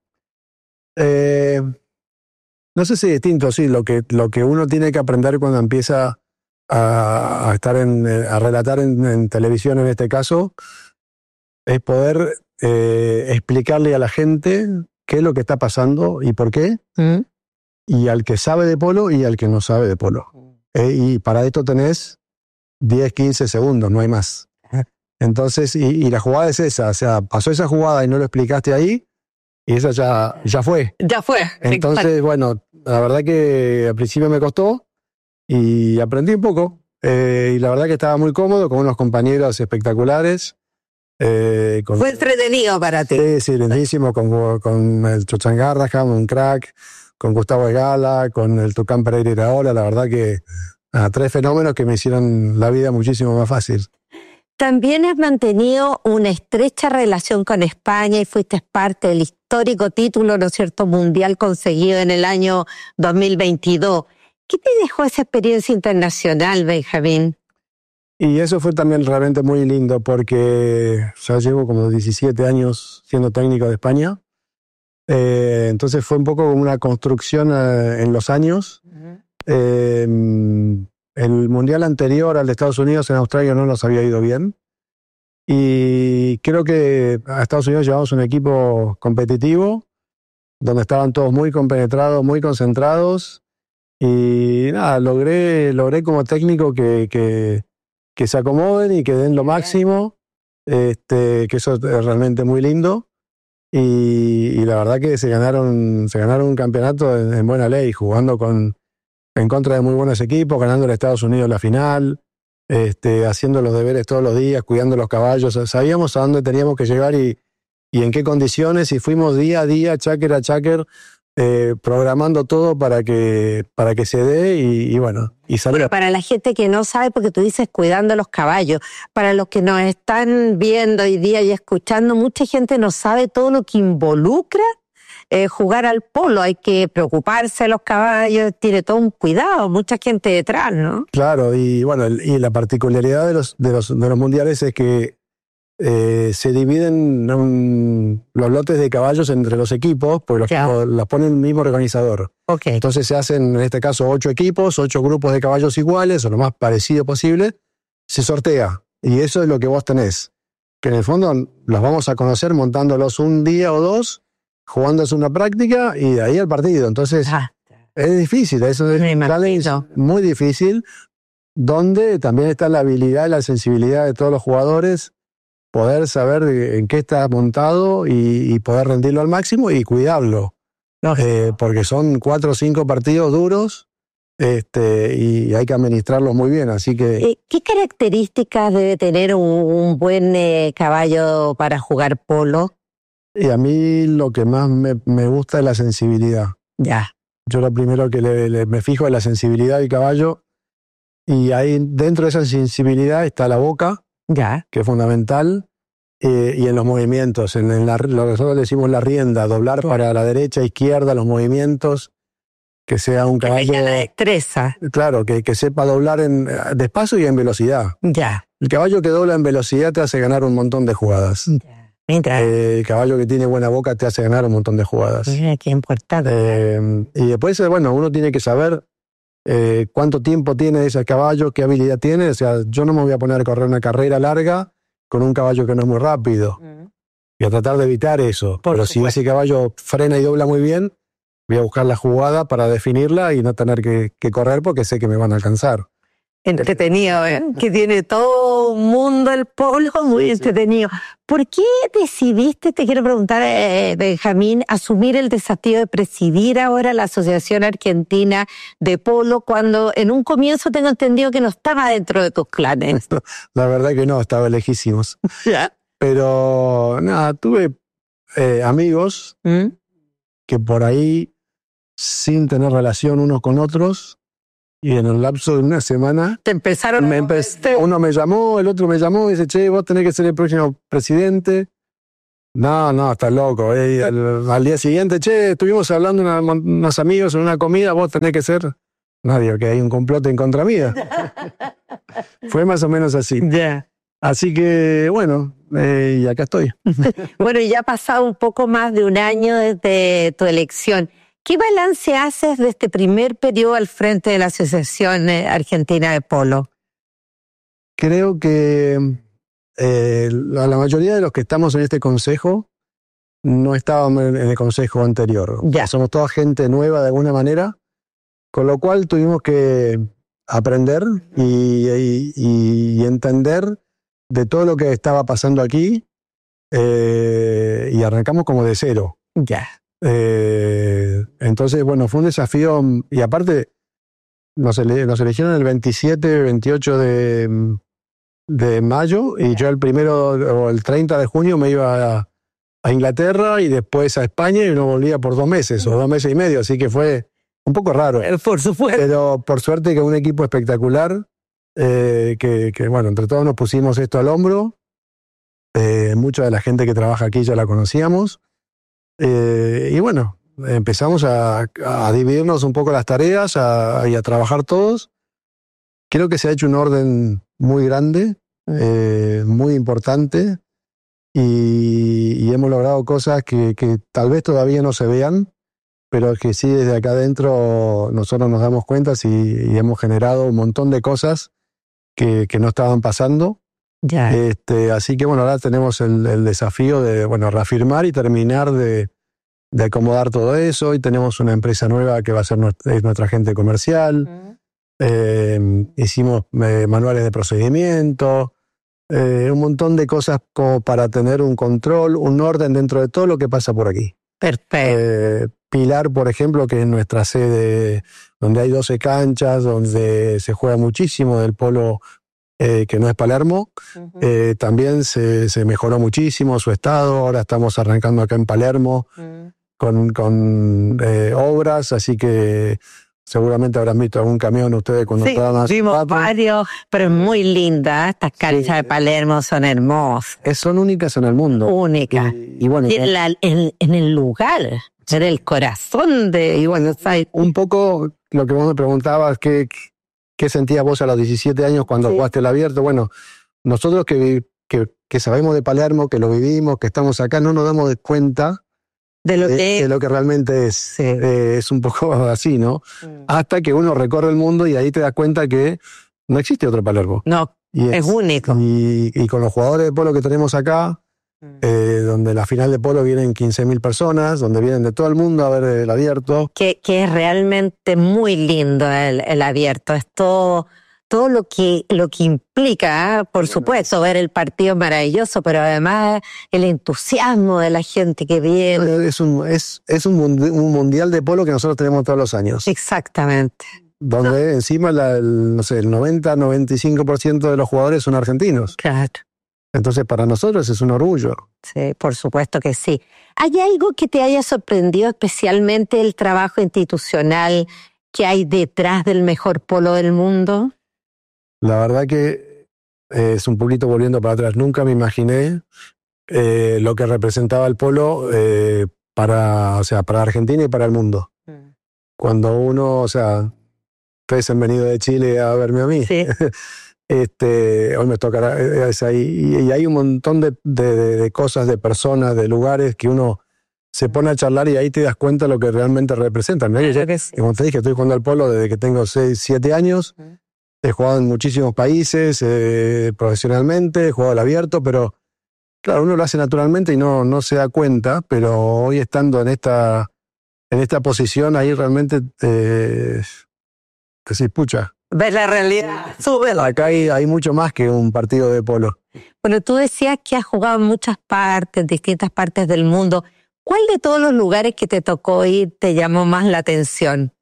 Eh, no sé si es distinto, sí, lo que, lo que uno tiene que aprender cuando empieza a, a estar en, a relatar en, en televisión en este caso, es poder eh, explicarle a la gente qué es lo que está pasando y por qué, ¿Mm? y al que sabe de polo y al que no sabe de polo. Eh, y para esto tenés diez, quince segundos, no hay más. Entonces, y, y la jugada es esa, o sea, pasó esa jugada y no lo explicaste ahí, y esa ya, ya fue. Ya fue. Entonces, bueno, la verdad que al principio me costó y aprendí un poco. Eh, y la verdad que estaba muy cómodo con unos compañeros espectaculares. Eh, con, Fue entretenido para ti. sí, sí, lindísimo, con, con el Chochan Gardaham, un crack, con Gustavo Egala, con el Tucán Pereira Iraola. La verdad que ah, tres fenómenos que me hicieron la vida muchísimo más fácil. También has mantenido una estrecha relación con España y fuiste parte del histórico título, ¿no es cierto?, mundial conseguido en el año dos mil veintidós. ¿Qué te dejó esa experiencia internacional, Benjamín? Y eso fue también realmente muy lindo porque ya llevo como diecisiete años siendo técnico de España. Eh, entonces fue un poco como una construcción eh, en los años. Eh, el mundial anterior al de Estados Unidos en Australia no nos había ido bien. Y creo que a Estados Unidos llevamos un equipo competitivo donde estaban todos muy compenetrados, muy concentrados. Y nada, logré, logré como técnico que... que que se acomoden y que den lo máximo, este, que eso es realmente muy lindo. Y, y la verdad que se ganaron, se ganaron un campeonato en, en buena ley, jugando con, en contra de muy buenos equipos, ganando a Estados Unidos la final, este, haciendo los deberes todos los días, cuidando los caballos. Sabíamos a dónde teníamos que llegar y, y en qué condiciones, y fuimos día a día, cháquer a cháquer, eh, programando todo para que, para que se dé y, y bueno, y salió. Bueno, para la gente que no sabe, porque tú dices cuidando los caballos, para los que nos están viendo hoy día y escuchando, mucha gente no sabe todo lo que involucra eh, jugar al polo. Hay que preocuparse de los caballos, tiene todo un cuidado, mucha gente detrás, ¿no? Claro, y bueno, el- y la particularidad de los, de los, de los mundiales es que eh, se dividen um, los lotes de caballos entre los equipos, porque los, Ya. o- los pone el mismo organizador. Ok. Entonces se hacen, en este caso, ocho equipos, ocho grupos de caballos iguales, o lo más parecido posible, se sortea. Y eso es lo que vos tenés. Que en el fondo los vamos a conocer montándolos un día o dos, jugándose una práctica y de ahí al partido. Entonces Ah, es difícil, eso es Me un challenge imagino. muy difícil, donde también está la habilidad y la sensibilidad de todos los jugadores, poder saber en qué está montado y, y poder rendirlo al máximo y cuidarlo. Eh, porque son cuatro o cinco partidos duros, este, y hay que administrarlos muy bien, así que Eh, ¿Qué características debe tener un, un buen eh, caballo para jugar polo? y a mí lo que más me, me gusta es la sensibilidad. Ya. Yo lo primero que le, le- me fijo es la sensibilidad del caballo, y ahí dentro de esa sensibilidad está la boca, Ya. que es fundamental, eh, y en los movimientos, en, en la- lo que nosotros decimos la rienda, doblar para la derecha, izquierda, los movimientos, que sea un caballo, La destreza. claro, que, que sepa doblar en despacio y en velocidad. Ya. El caballo que dobla en velocidad te hace ganar un montón de jugadas. Ya. Mira, Eh, el caballo que tiene buena boca te hace ganar un montón de jugadas. mira qué importante. Eh, y después, eh, bueno, uno tiene que saber eh, cuánto tiempo tiene ese caballo, qué habilidad tiene. O sea, yo no me voy a poner a correr una carrera larga con un caballo que no es muy rápido. Y a tratar de evitar eso. Por Pero si supuesto. ese caballo frena y dobla muy bien, voy a buscar la jugada para definirla y no tener que, que correr porque sé que me van a alcanzar. Entretenido, ¿eh? Que tiene todo un mundo el polo, muy entretenido. ¿Por qué decidiste, te quiero preguntar, eh, Benjamín, asumir el desafío de presidir ahora la Asociación Argentina de Polo cuando en un comienzo tengo entendido que no estaba dentro de tus planes? La verdad que no, estaba lejísimos. ¿Ya? Pero nada, tuve eh, amigos ¿Mm? que por ahí, sin tener relación unos con otros, Y en el lapso de una semana, Te empezaron me empe- uno me llamó, el otro me llamó y dice, che, vos tenés que ser el próximo presidente. No, no, estás loco. Eh. Al, al día siguiente, che, estuvimos hablando una, unos amigos en una comida, vos tenés que ser... Nadie, que hay un complot en contra mía. Fue más o menos así. Ya. Así que, bueno, eh, y acá estoy. Bueno, y ya ha pasado un poco más de un año desde tu elección. ¿Qué balance haces de este primer periodo al frente de la Asociación Argentina de Polo? Creo que eh, la, la mayoría de los que estamos en este consejo no estábamos en el consejo anterior. Ya. Somos toda gente nueva de alguna manera, con lo cual tuvimos que aprender y, y, y entender de todo lo que estaba pasando aquí, eh, y arrancamos como de cero. Ya. Eh, entonces, bueno, fue un desafío, y aparte nos, ele- nos eligieron el veintisiete, veintiocho de, de mayo, y yo el primero o el treinta de junio me iba a, a Inglaterra y después a España y no volvía por dos meses o dos meses y medio, así que fue un poco raro. Por supuesto. Pero por suerte que un equipo espectacular, eh, que, que bueno, entre todos nos pusimos esto al hombro. Eh, mucha de la gente que trabaja aquí ya la conocíamos. Eh, y bueno, empezamos a, a dividirnos un poco las tareas a, y a trabajar todos. Creo que se ha hecho un orden muy grande, eh, muy importante, y, y hemos logrado cosas que, que tal vez todavía no se vean, pero que sí desde acá adentro nosotros nos damos cuenta y, y hemos generado un montón de cosas que, que no estaban pasando. Ya. Este, así que bueno, ahora tenemos el, el desafío de bueno, reafirmar y terminar de, de acomodar todo eso. Y tenemos una empresa nueva que va a ser nuestra, es nuestra agente comercial. Mm. Eh, hicimos eh, manuales de procedimiento, eh, un montón de cosas como para tener un control, un orden dentro de todo lo que pasa por aquí. Perfecto. Eh, Pilar, por ejemplo, que es nuestra sede, donde hay doce canchas, donde se juega muchísimo del polo, eh, que no es Palermo, Uh-huh. eh, también se, se mejoró muchísimo su estado. Ahora estamos arrancando acá en Palermo Uh-huh. con, con eh, obras, así que seguramente habrán visto algún camión ustedes cuando Sí, estaban hace vimos rato. varios, pero es muy linda. Estas canchas Sí. de Palermo son hermosas, Eh, Son únicas en el mundo. únicas. Y, y bueno, Y en, la- en- en el lugar, en el corazón de Buenos Aires. un poco lo que vos me preguntabas, ¿qué, qué sentías vos a los diecisiete años cuando Sí. jugaste el abierto? Bueno, nosotros que, vi- que, que sabemos de Palermo, que lo vivimos, que estamos acá, no nos damos cuenta De lo de, que de lo que realmente es. Sí. Eh, es un poco así, ¿no? Mm. Hasta que uno recorre el mundo y ahí te das cuenta que no existe otro Palermo. No, Y es único. Y, y con los jugadores de polo que tenemos acá, Mm. eh, donde la final de polo vienen quince mil personas, donde vienen de todo el mundo a ver el abierto. que, que es realmente muy lindo el, el abierto. Es todo, todo lo que, lo que implica, ¿eh? Por supuesto, ver el partido maravilloso, pero además el entusiasmo de la gente que viene. Es un, es, es un, mundi- un mundial de polo que nosotros tenemos todos los años, Exactamente. donde encima la, el, no sé, el noventa, noventa y cinco por ciento de los jugadores son argentinos. Claro. Entonces para nosotros es un orgullo. Sí, por supuesto que sí. ¿Hay algo que te haya sorprendido especialmente el trabajo institucional que hay detrás del mejor polo del mundo? La verdad que eh, es un poquito volviendo para atrás. Nunca me imaginé eh, lo que representaba el polo eh, para, o sea, para Argentina y para el mundo. Cuando uno, o sea, ustedes han venido de Chile a verme a mí. Sí. Este, hoy me tocará, es ahí, y, y hay un montón de, de, de, de cosas, de personas, de lugares que uno se pone a charlar y ahí te das cuenta lo que realmente representan. Mirá que Claro ya- que sí. Como te dije, estoy jugando al polo desde que tengo seis, siete años. Ujú. He jugado en muchísimos países, eh, profesionalmente, he jugado al abierto, pero claro, uno lo hace naturalmente y no, no se da cuenta, pero hoy estando en esta, en esta posición, ahí realmente te, te decís, pucha, Ver la realidad, súbelo. acá hay, hay mucho más que un partido de polo. Bueno, tú decías que has jugado en muchas partes, distintas partes del mundo. ¿Cuál de todos los lugares que te tocó ir te llamó más la atención?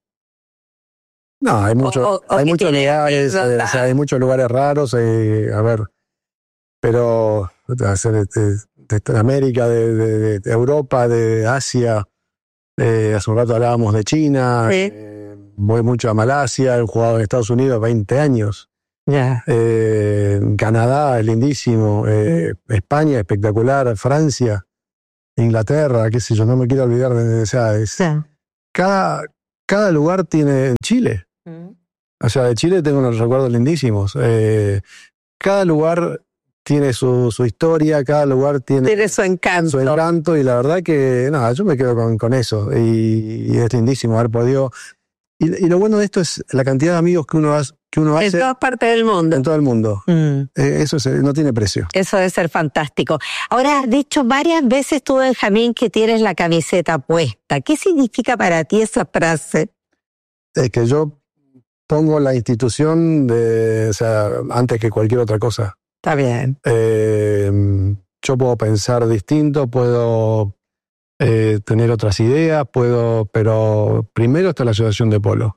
No, hay, mucho, O- o- o hay que muchos tiene lugares, eh, anécdotas. o sea, hay muchos lugares raros, eh, a ver, pero de, de, de, de América, de, de, de Europa, de Asia, eh, hace un rato hablábamos de China, Sí. eh, voy mucho a Malasia, he jugado en Estados Unidos veinte años. Ya. Eh, Canadá es lindísimo, eh, España espectacular, Francia, Inglaterra, qué sé yo, no me quiero olvidar de, o sea, es, Sí. cada, cada lugar tiene Chile. Mm. O sea, de Chile tengo unos recuerdos lindísimos. Eh, cada lugar tiene su, su historia, cada lugar tiene, Tiene su encanto. su encanto, y la verdad que, nada, yo me quedo con, con eso. Y, y es lindísimo haber podido. Y, y lo bueno de esto es la cantidad de amigos que uno, hace, que uno En hace todas partes del mundo. en todo el mundo. Mm. Eh, eso es, no tiene precio. Eso debe ser fantástico. Ahora, has dicho varias veces tú, Benjamín, que tienes la camiseta puesta. ¿Qué significa para ti esa frase? Es que yo pongo la institución de, o sea, antes que cualquier otra cosa. Está bien. Eh, yo puedo pensar distinto, puedo eh, tener otras ideas, puedo, pero primero está la asociación de polo.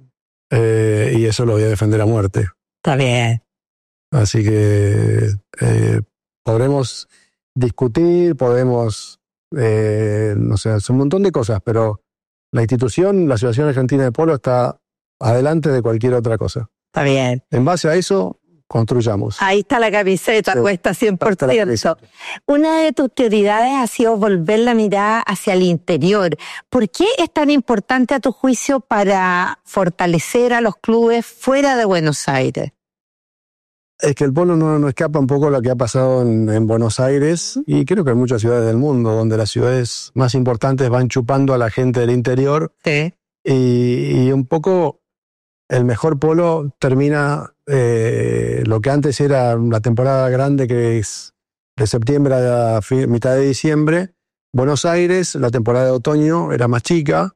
Eh, y eso lo voy a defender a muerte. Está bien. Así que eh, podremos discutir, podemos, eh, no sé, hacer un montón de cosas, pero la institución, la Asociación Argentina de Polo, está adelante de cualquier otra cosa. Está bien. En base a eso, construyamos. Ahí está la camiseta, Sí. cuesta cien por Está la ciento. camiseta. Una de tus prioridades ha sido volver la mirada hacia el interior. ¿Por qué es tan importante, a tu juicio, para fortalecer a los clubes fuera de Buenos Aires? Es que el polo no, no escapa un poco lo que ha pasado en, en Buenos Aires, y creo que en muchas ciudades del mundo, donde las ciudades más importantes van chupando a la gente del interior, Sí. y, y un poco el mejor polo termina eh, lo que antes era la temporada grande, que es de septiembre a fi- mitad de diciembre. Buenos Aires, la temporada de otoño era más chica,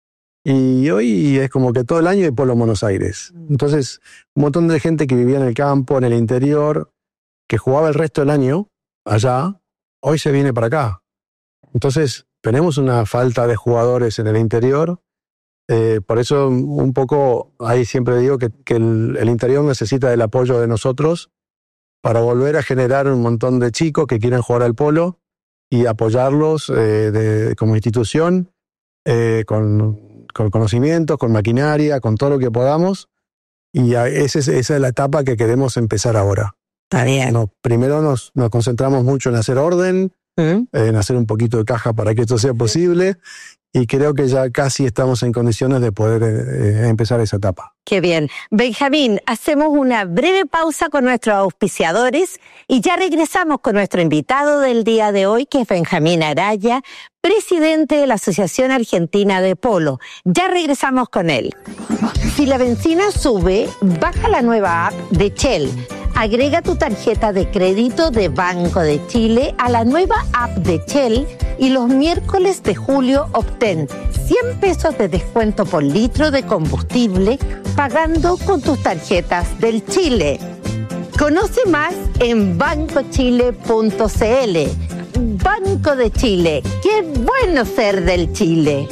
y hoy es como que todo el año hay polo en Buenos Aires. Entonces, un montón de gente que vivía en el campo, en el interior, que jugaba el resto del año allá, hoy se viene para acá. Entonces, tenemos una falta de jugadores en el interior. Eh, por eso, un poco, ahí siempre digo que, que el, el interior necesita del apoyo de nosotros para volver a generar un montón de chicos que quieren jugar al polo y apoyarlos eh, de, como institución, eh, con, con conocimientos, con maquinaria, con todo lo que podamos. Y a, ese, es- esa es la etapa que queremos empezar ahora. Está bien. No, primero nos, nos concentramos mucho en hacer orden, ¿Mm? en hacer un poquito de caja para que esto sea posible, y creo que ya casi estamos en condiciones de poder eh, empezar esa etapa. Qué bien. Benjamín, hacemos una breve pausa con nuestros auspiciadores y ya regresamos con nuestro invitado del día de hoy, que es Benjamín Araya, presidente de la Asociación Argentina de Polo. Ya regresamos con él. Si la benzina sube, baja la nueva app de Shell. Agrega tu tarjeta de crédito de Banco de Chile a la nueva app de Shell y los miércoles de julio obtén cien pesos de descuento por litro de combustible pagando con tus tarjetas del Chile. Conoce más en banco chile punto c l. Banco de Chile, qué bueno ser del Chile.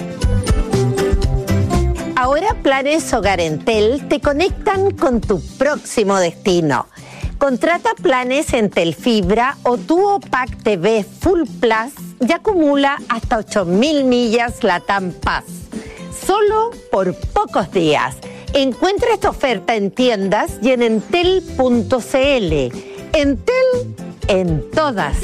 Ahora Planes Hogar Entel te conectan con tu próximo destino. Contrata planes Entel Fibra o Duo Pack T V Full Plus y acumula hasta ocho mil millas Latam Paz. Solo por pocos días. Encuentra esta oferta en tiendas y en entel punto c l. Entel en todas.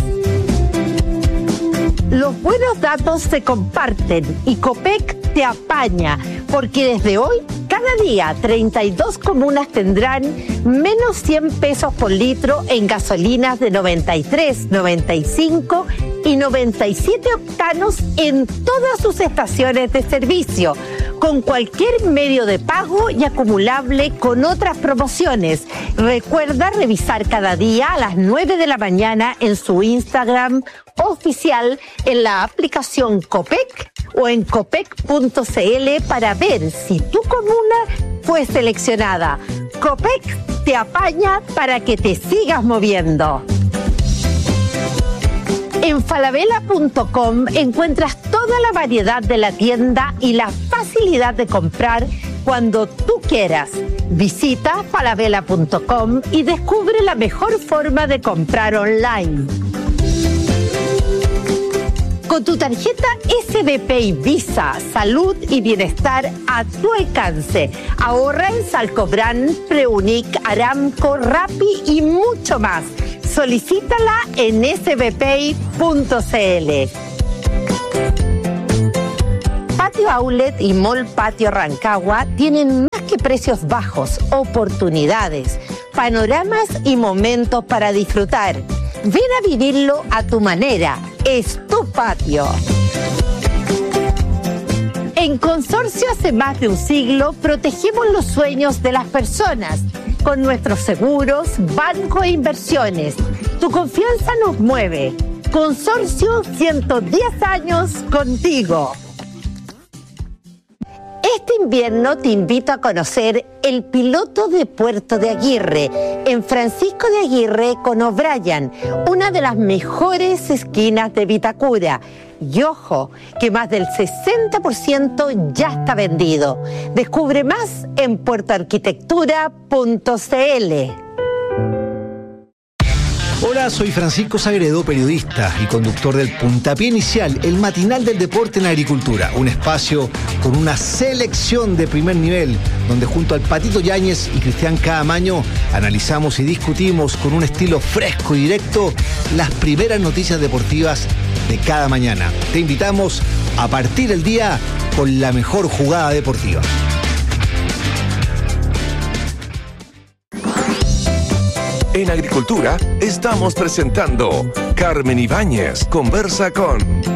Los buenos datos se comparten y Copec te apaña, porque desde hoy, cada día, treinta y dos comunas tendrán menos cien pesos por litro en gasolinas de noventa y tres, noventa y cinco y noventa y siete octanos en todas sus estaciones de servicio, con cualquier medio de pago y acumulable con otras promociones. Recuerda revisar cada día a las nueve de la mañana en su Instagram oficial, en la aplicación Copec o en copec punto c l para ver si tu comuna fue seleccionada. Copec te apaña para que te sigas moviendo. En falabella punto com encuentras toda la variedad de la tienda y la facilidad de comprar cuando tú quieras. Visita falabella punto com y descubre la mejor forma de comprar online. Con tu tarjeta S B P y Visa, salud y bienestar a tu alcance. Ahorra en Salcobrand, Preunic, Aramco, Rappi y mucho más. Solicítala en s b pay punto c l. Patio Outlet y Mall Patio Rancagua tienen más que precios bajos, oportunidades, panoramas y momentos para disfrutar. Ven a vivirlo a tu manera. Es tu patio. En Consorcio hace más de un siglo protegemos los sueños de las personas con nuestros seguros, banco e inversiones. Tu confianza nos mueve. Consorcio, ciento diez años contigo. Este invierno te invito a conocer el piloto de Puerto de Aguirre, en Francisco de Aguirre con O'Brien, una de las mejores esquinas de Vitacura. Y ojo, que más del sesenta por ciento ya está vendido. Descubre más en puerto arquitectura punto c l. Hola, soy Francisco Sagredo, periodista y conductor del Puntapié Inicial, el matinal del deporte en agricultura. Un espacio con una selección de primer nivel, donde junto al Patito Yáñez y Cristian Caamaño analizamos y discutimos con un estilo fresco y directo las primeras noticias deportivas de cada mañana. Te invitamos a partir el día con la mejor jugada deportiva. En Agricultura estamos presentando Carmen Ibáñez conversa con.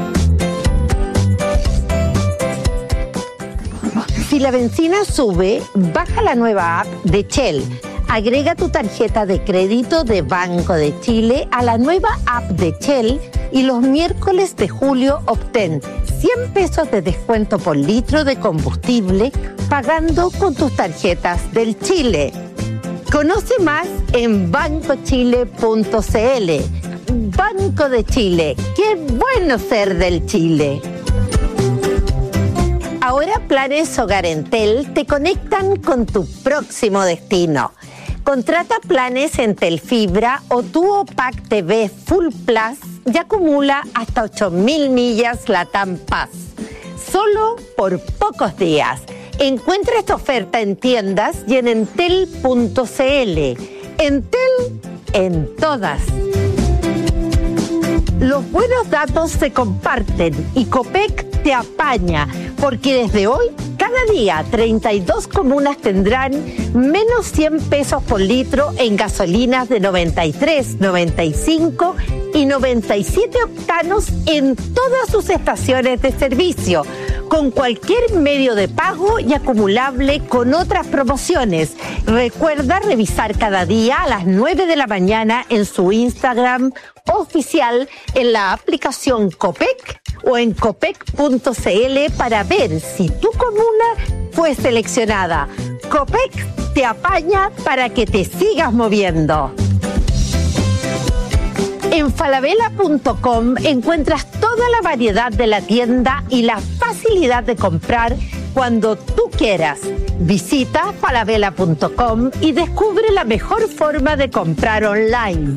Si la benzina sube, baja la nueva app de Shell. Agrega tu tarjeta de crédito de Banco de Chile a la nueva app de Shell y los miércoles de julio obtén cien pesos de descuento por litro de combustible pagando con tus tarjetas del Chile. Conoce más en banco chile punto c l. Banco de Chile, qué bueno ser del Chile. Ahora Planes Hogar Entel te conectan con tu próximo destino. Contrata planes Entel Fibra o Duo Pack T V Full Plus y acumula hasta ocho mil millas Latam Paz. Solo por pocos días. Encuentra esta oferta en tiendas y en entel punto c l. Entel en todas. Los buenos datos se comparten y Copec te apaña, porque desde hoy, cada día, treinta y dos comunas tendrán menos cien pesos por litro en gasolinas de noventa y tres, noventa y cinco y noventa y siete octanos en todas sus estaciones de servicio, con cualquier medio de pago y acumulable con otras promociones. Recuerda revisar cada día a las nueve de la mañana en su Instagram oficial, en la aplicación Copec o en copec punto c l para ver si tu comuna fue seleccionada. Copec te apaña para que te sigas moviendo. En falabella punto com encuentras toda la variedad de la tienda y la facilidad de comprar cuando tú quieras. Visita falabella punto com y descubre la mejor forma de comprar online.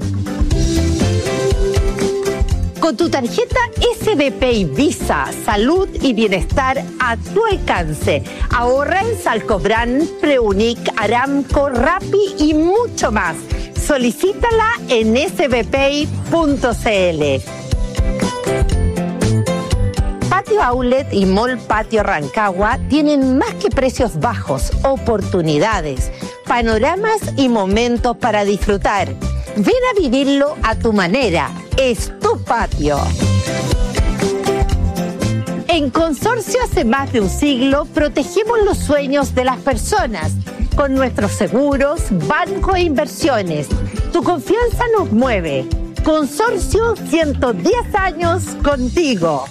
Con tu tarjeta S B P y Visa, salud y bienestar a tu alcance. Ahorra en Salcobrand, Preunic, Aramco, Rappi y mucho más. Solicítala en s b pay punto c l. Patio Outlet y Mall Patio Rancagua tienen más que precios bajos, oportunidades, panoramas y momentos para disfrutar. Ven a vivirlo a tu manera. Es tu patio. En Consorcio hace más de un siglo protegemos los sueños de las personas con nuestros seguros, banco e inversiones. Tu confianza nos mueve. Consorcio, ciento diez años contigo.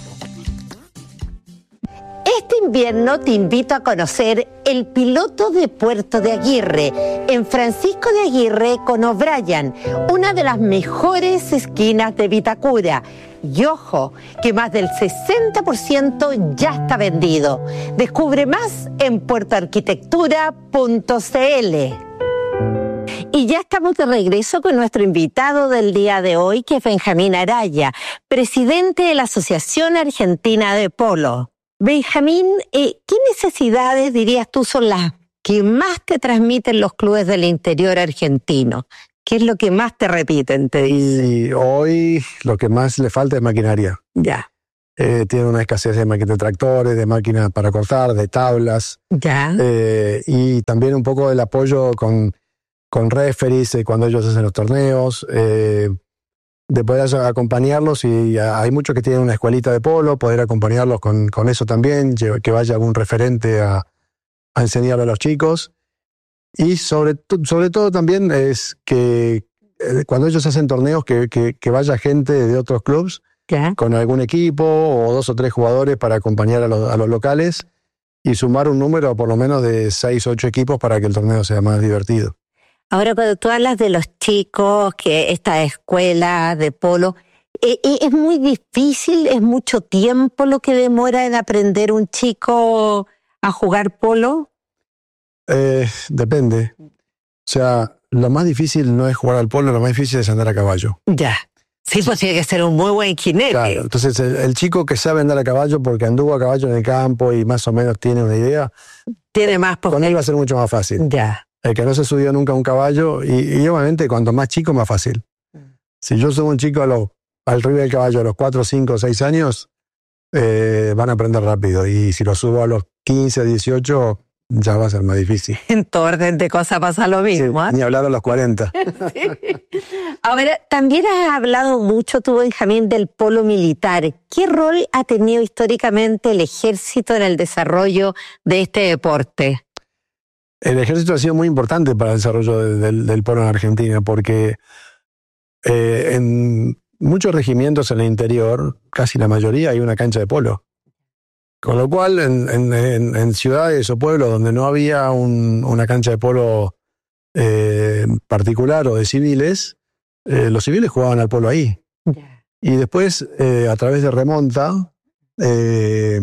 Este invierno te invito a conocer el piloto de Puerto de Aguirre, en Francisco de Aguirre con O'Brien, una de las mejores esquinas de Vitacura. Y ojo, que más del sesenta por ciento ya está vendido. Descubre más en puerto arquitectura punto c l. Y ya estamos de regreso con nuestro invitado del día de hoy, que es Benjamín Araya, presidente de la Asociación Argentina de Polo. Benjamín, eh, ¿qué necesidades dirías tú son las que más te transmiten los clubes del interior argentino? ¿Qué es lo que más te repiten, te dicen? Y hoy lo que más le falta es maquinaria. Ya. Eh, tiene una escasez de máquinas de tractores, de máquinas para cortar, de tablas. Ya. Eh, y también un poco el apoyo con, con referees eh, cuando ellos hacen los torneos. Eh, de poder acompañarlos, y hay muchos que tienen una escuelita de polo, poder acompañarlos con, con eso también, que vaya algún referente a, a enseñarle a los chicos. Y sobre, sobre todo también es que eh, cuando ellos hacen torneos, que, que, que vaya gente de otros clubes con algún equipo o dos o tres jugadores para acompañar a los, a los locales y sumar un número por lo menos de seis o ocho equipos para que el torneo sea más divertido. Ahora, cuando tú hablas de los chicos, que esta escuela de polo, eh, eh, ¿es muy difícil, es mucho tiempo lo que demora en aprender un chico a jugar polo? Eh, depende. O sea, lo más difícil no es jugar al polo, lo más difícil es andar a caballo. Ya. Sí, pues tiene que ser un muy buen jinete. Claro, entonces el, el chico que sabe andar a caballo porque anduvo a caballo en el campo y más o menos tiene una idea, tiene más con él va a ser mucho más fácil. Ya. El que no se subió nunca a un caballo, y, y obviamente cuanto más chico, más fácil. Si yo subo un chico a lo, al arriba del caballo a los cuatro, cinco, seis años, eh, van a aprender rápido. Y si lo subo a los quince, dieciocho, ya va a ser más difícil. En todo orden de cosas pasa lo mismo. Sí, ¿eh? Ni hablar a los cuarenta. Sí. Ahora, también has hablado mucho tú, Benjamín, del polo militar. ¿Qué rol ha tenido históricamente el ejército en el desarrollo de este deporte? El ejército ha sido muy importante para el desarrollo de, del, del polo en Argentina, porque eh, en muchos regimientos en el interior, casi la mayoría, hay una cancha de polo. Con lo cual, en, en, en, en ciudades o pueblos donde no había un, una cancha de polo eh, particular o de civiles, eh, los civiles jugaban al polo ahí. Yeah. Y después, eh, a través de remonta, eh,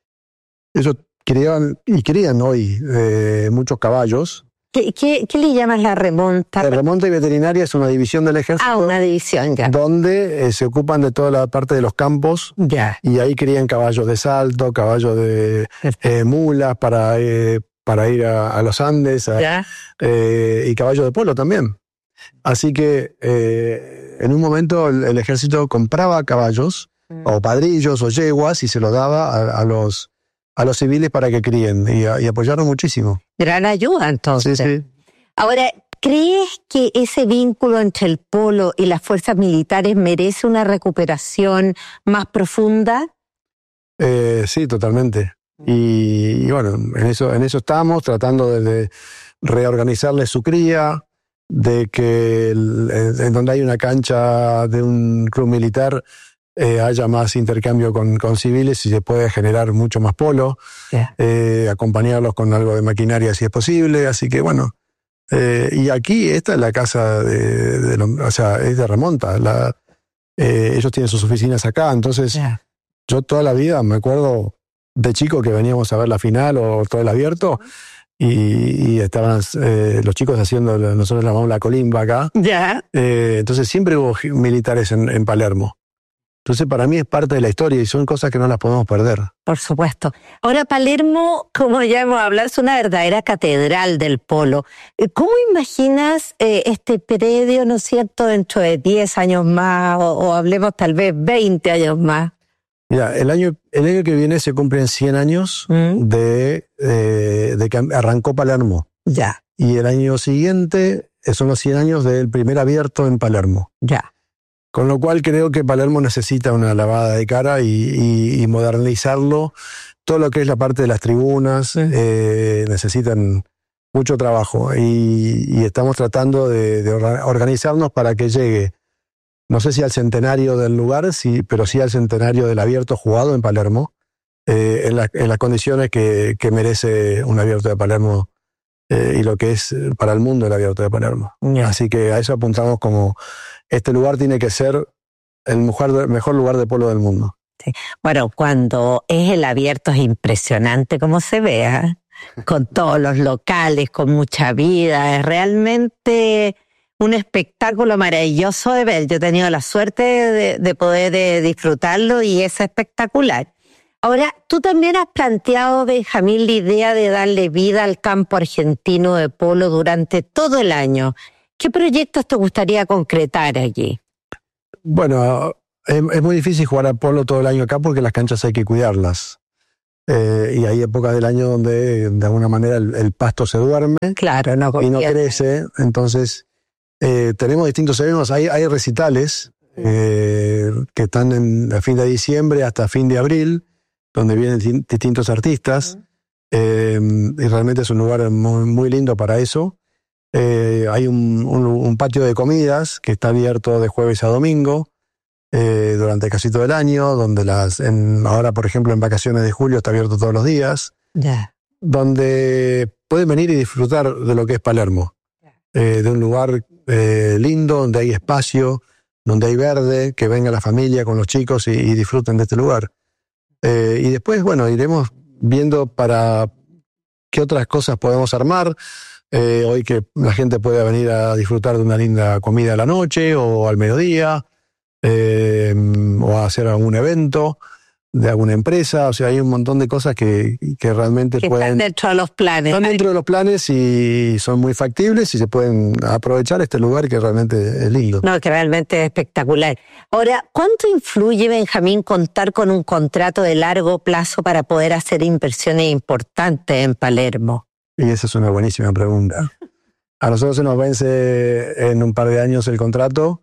ellos criaban, y crían hoy eh, muchos caballos. ¿Qué, qué, ¿Qué le llamas la remonta? La remonta y veterinaria es una división del ejército. Ah, una división, ya. Donde eh, se ocupan de toda la parte de los campos. Ya. Y ahí crían caballos de salto, caballos de eh, mulas para, eh, para ir a, a los Andes. A, ya. Eh, y caballos de polo también. Así que eh, en un momento el, el ejército compraba caballos, mm. o padrillos, o yeguas, y se los daba a, a los... a los civiles para que críen, y, y apoyaron muchísimo. Gran ayuda, entonces. Sí, sí. Ahora, ¿crees que ese vínculo entre el polo y las fuerzas militares merece una recuperación más profunda? Eh, sí, totalmente. Y, y bueno, en eso, en eso estamos, tratando de, de reorganizarles su cría, de que el, en donde hay una cancha de un club militar, Eh, haya más intercambio con, con civiles y se puede generar mucho más polo, yeah. eh, acompañarlos con algo de maquinaria si es posible, así que bueno, eh, y aquí esta es la casa de, de, de o sea, es de remonta, la, eh, ellos tienen sus oficinas acá, entonces yeah. yo toda la vida me acuerdo de chico que veníamos a ver la final o todo el abierto, y, y estaban eh, los chicos haciendo, nosotros llamamos la colimba acá, yeah. eh, entonces siempre hubo militares en, en Palermo. Entonces, para mí es parte de la historia y son cosas que no las podemos perder. Por supuesto. Ahora, Palermo, como ya hemos hablado, es una verdadera catedral del polo. ¿Cómo imaginas eh, este predio, no es cierto, dentro de diez años más, o, o hablemos tal vez veinte años más? Mira, el año, el año que viene se cumplen cien años ¿Mm? de, eh, de que arrancó Palermo. Ya. Y el año siguiente son los cien años del primer abierto en Palermo. Ya. Con lo cual creo que Palermo necesita una lavada de cara y, y, y modernizarlo. Todo lo que es la parte de las tribunas sí. eh, necesitan mucho trabajo y, y estamos tratando de, de organizarnos para que llegue, no sé si al centenario del lugar, sí, pero sí al centenario del abierto jugado en Palermo, eh, en, la, en las condiciones que, que merece un abierto de Palermo eh, y lo que es para el mundo el abierto de Palermo. Yeah. Así que a eso apuntamos como... Este lugar tiene que ser el mejor, mejor lugar de polo del mundo. Sí. Bueno, cuando es el abierto es impresionante como se vea. con todos los locales, con mucha vida. Es realmente un espectáculo maravilloso de ver. Yo he tenido la suerte de, de poder de disfrutarlo y es espectacular. Ahora, tú también has planteado, Benjamín, la idea de darle vida al campo argentino de polo durante todo el año. ¿Qué proyectos te gustaría concretar allí? Bueno, es, es muy difícil jugar al polo todo el año acá porque las canchas hay que cuidarlas. Eh, y hay épocas del año donde de alguna manera el, el pasto se duerme, claro, no y no crece. Entonces, eh, tenemos distintos eventos. Hay, hay recitales eh, que están en, a fin de diciembre hasta fin de abril, donde vienen di- distintos artistas. Uh-huh. Eh, y realmente es un lugar muy, muy lindo para eso. Eh, hay un, un, un patio de comidas que está abierto de jueves a domingo eh, durante casi todo el año, donde las en, ahora, por ejemplo, en vacaciones de julio está abierto todos los días, yeah. donde pueden venir y disfrutar de lo que es Palermo, eh, de un lugar eh, lindo, donde hay espacio, donde hay verde, que venga la familia con los chicos y, y disfruten de este lugar. Eh, y después, bueno, iremos viendo para qué otras cosas podemos armar. Eh, hoy que la gente pueda venir a disfrutar de una linda comida a la noche o al mediodía, eh, o a hacer algún evento de alguna empresa. O sea, hay un montón de cosas que, que realmente que pueden... están dentro de los planes. Están dentro de los planes y son muy factibles y se pueden aprovechar este lugar que realmente es lindo. No, que realmente es espectacular. Ahora, ¿cuánto influye, Benjamín, contar con un contrato de largo plazo para poder hacer inversiones importantes en Palermo? Y esa es una buenísima pregunta. A nosotros se nos vence en un par de años el contrato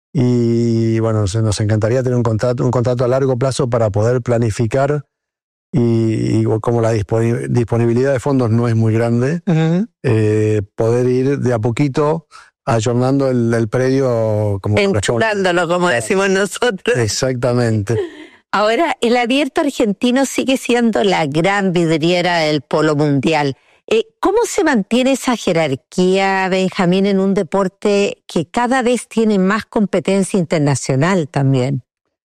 y bueno, se nos encantaría tener un contrato, un contrato a largo plazo para poder planificar y, y como la disponibilidad de fondos no es muy grande, uh-huh. eh, poder ir de a poquito ayornando el, el predio como enchulándolo, como decimos nosotros. Exactamente. Ahora, el abierto argentino sigue siendo la gran vidriera del polo mundial. Eh, ¿Cómo se mantiene esa jerarquía, Benjamín, en un deporte que cada vez tiene más competencia internacional también?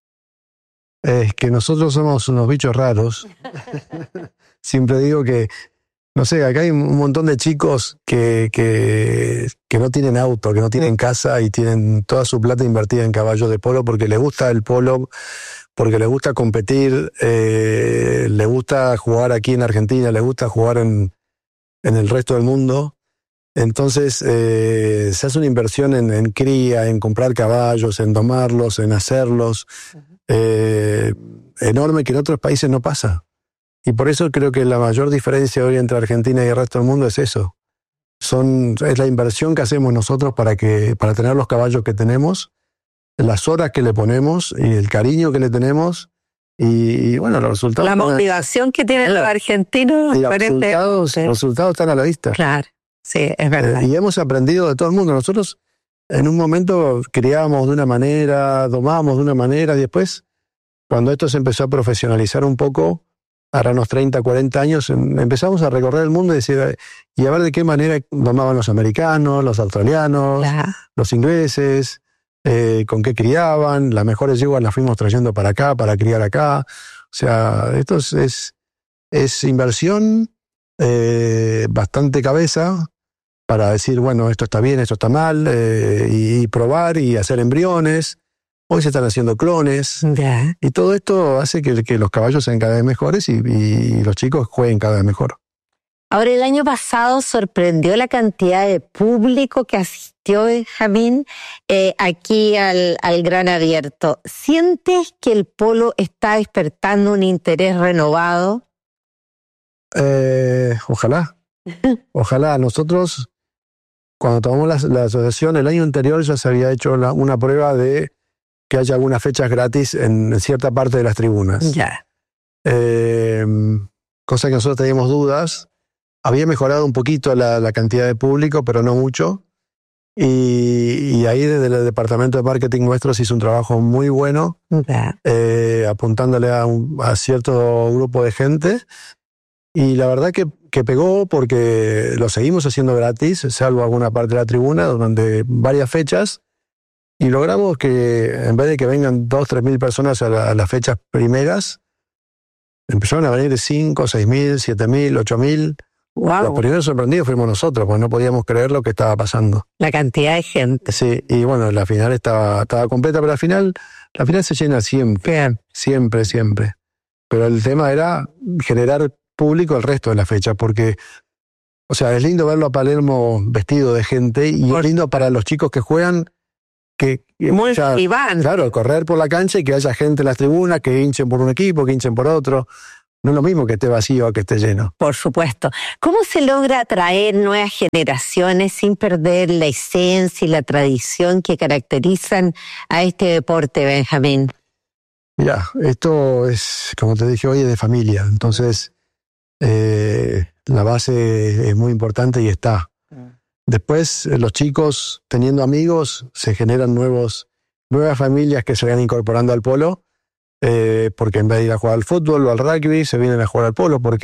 Es que nosotros somos unos bichos raros. Siempre digo que, no sé, acá hay un montón de chicos que, que, que no tienen auto, que no tienen casa y tienen toda su plata invertida en caballos de polo porque les gusta el polo, porque les gusta competir, eh, les gusta jugar aquí en Argentina, les gusta jugar en... en el resto del mundo. Entonces eh, se hace una inversión en, en cría, en comprar caballos, en domarlos, en hacerlos, eh, enorme, que en otros países no pasa. Y por eso creo que la mayor diferencia hoy entre Argentina y el resto del mundo es eso. Son, es la inversión que hacemos nosotros para, que, para tener los caballos que tenemos, las horas que le ponemos y el cariño que le tenemos. Y, y bueno, los resultados... La motivación a, que tienen los argentinos... Y los resultados, los resultados están a la vista. Claro, sí, es verdad. Eh, y hemos aprendido de todo el mundo. Nosotros en un momento criábamos de una manera, domábamos de una manera, y después, cuando esto se empezó a profesionalizar un poco, ahora unos treinta, cuarenta años, empezamos a recorrer el mundo y decir, y a ver de qué manera domaban los americanos, los australianos, claro. los ingleses... Eh, con qué criaban, las mejores yeguas las fuimos trayendo para acá, para criar acá. O sea, esto es, es, es inversión, eh, bastante cabeza para decir, bueno, esto está bien, esto está mal, eh, y, y probar y hacer embriones. Hoy se están haciendo clones. Yeah. Y todo esto hace que, que los caballos sean cada vez mejores y, y los chicos jueguen cada vez mejor. Ahora, el año pasado sorprendió la cantidad de público que asistió, Benjamín, eh, aquí al, al Gran Abierto. ¿Sientes que el polo está despertando un interés renovado? Eh, ojalá. Ojalá. Nosotros, cuando tomamos la, la asociación, el año anterior ya se había hecho la, una prueba de que haya algunas fechas gratis en, en cierta parte de las tribunas. Ya. Eh, cosa que nosotros teníamos dudas. Había mejorado un poquito la, la cantidad de público, pero no mucho. Y, y ahí desde el departamento de marketing nuestro se hizo un trabajo muy bueno, okay. eh, apuntándole a, un, a cierto grupo de gente. Y la verdad que, que pegó porque lo seguimos haciendo gratis, salvo alguna parte de la tribuna, durante varias fechas. Y logramos que en vez de que vengan dos, tres mil personas a, la, a las fechas primeras, empezaron a venir cinco, seis mil, siete mil, ocho mil. Wow. Los primeros sorprendidos fuimos nosotros, porque no podíamos creer lo que estaba pasando. La cantidad de gente. Sí, y bueno, la final estaba, estaba completa, pero la final, la final se llena siempre. Bien. Siempre, siempre. Pero el tema era generar público el resto de la fecha, porque, o sea, es lindo verlo a Palermo vestido de gente y Por... es lindo para los chicos que juegan, que, Muy, ya, y van. claro, correr por la cancha y que haya gente en las tribunas, que hinchen por un equipo, que hinchen por otro. No es lo mismo que esté vacío a que esté lleno. Por supuesto. ¿Cómo se logra atraer nuevas generaciones sin perder la esencia y la tradición que caracterizan a este deporte, Benjamín? Mira, esto es, como te dije hoy, es de familia. Entonces, eh, la base es muy importante y está. Después, los chicos, teniendo amigos, se generan nuevos, nuevas familias que se van incorporando al polo, eh, porque en vez de ir a jugar al fútbol o al rugby, se vienen a jugar al polo, porque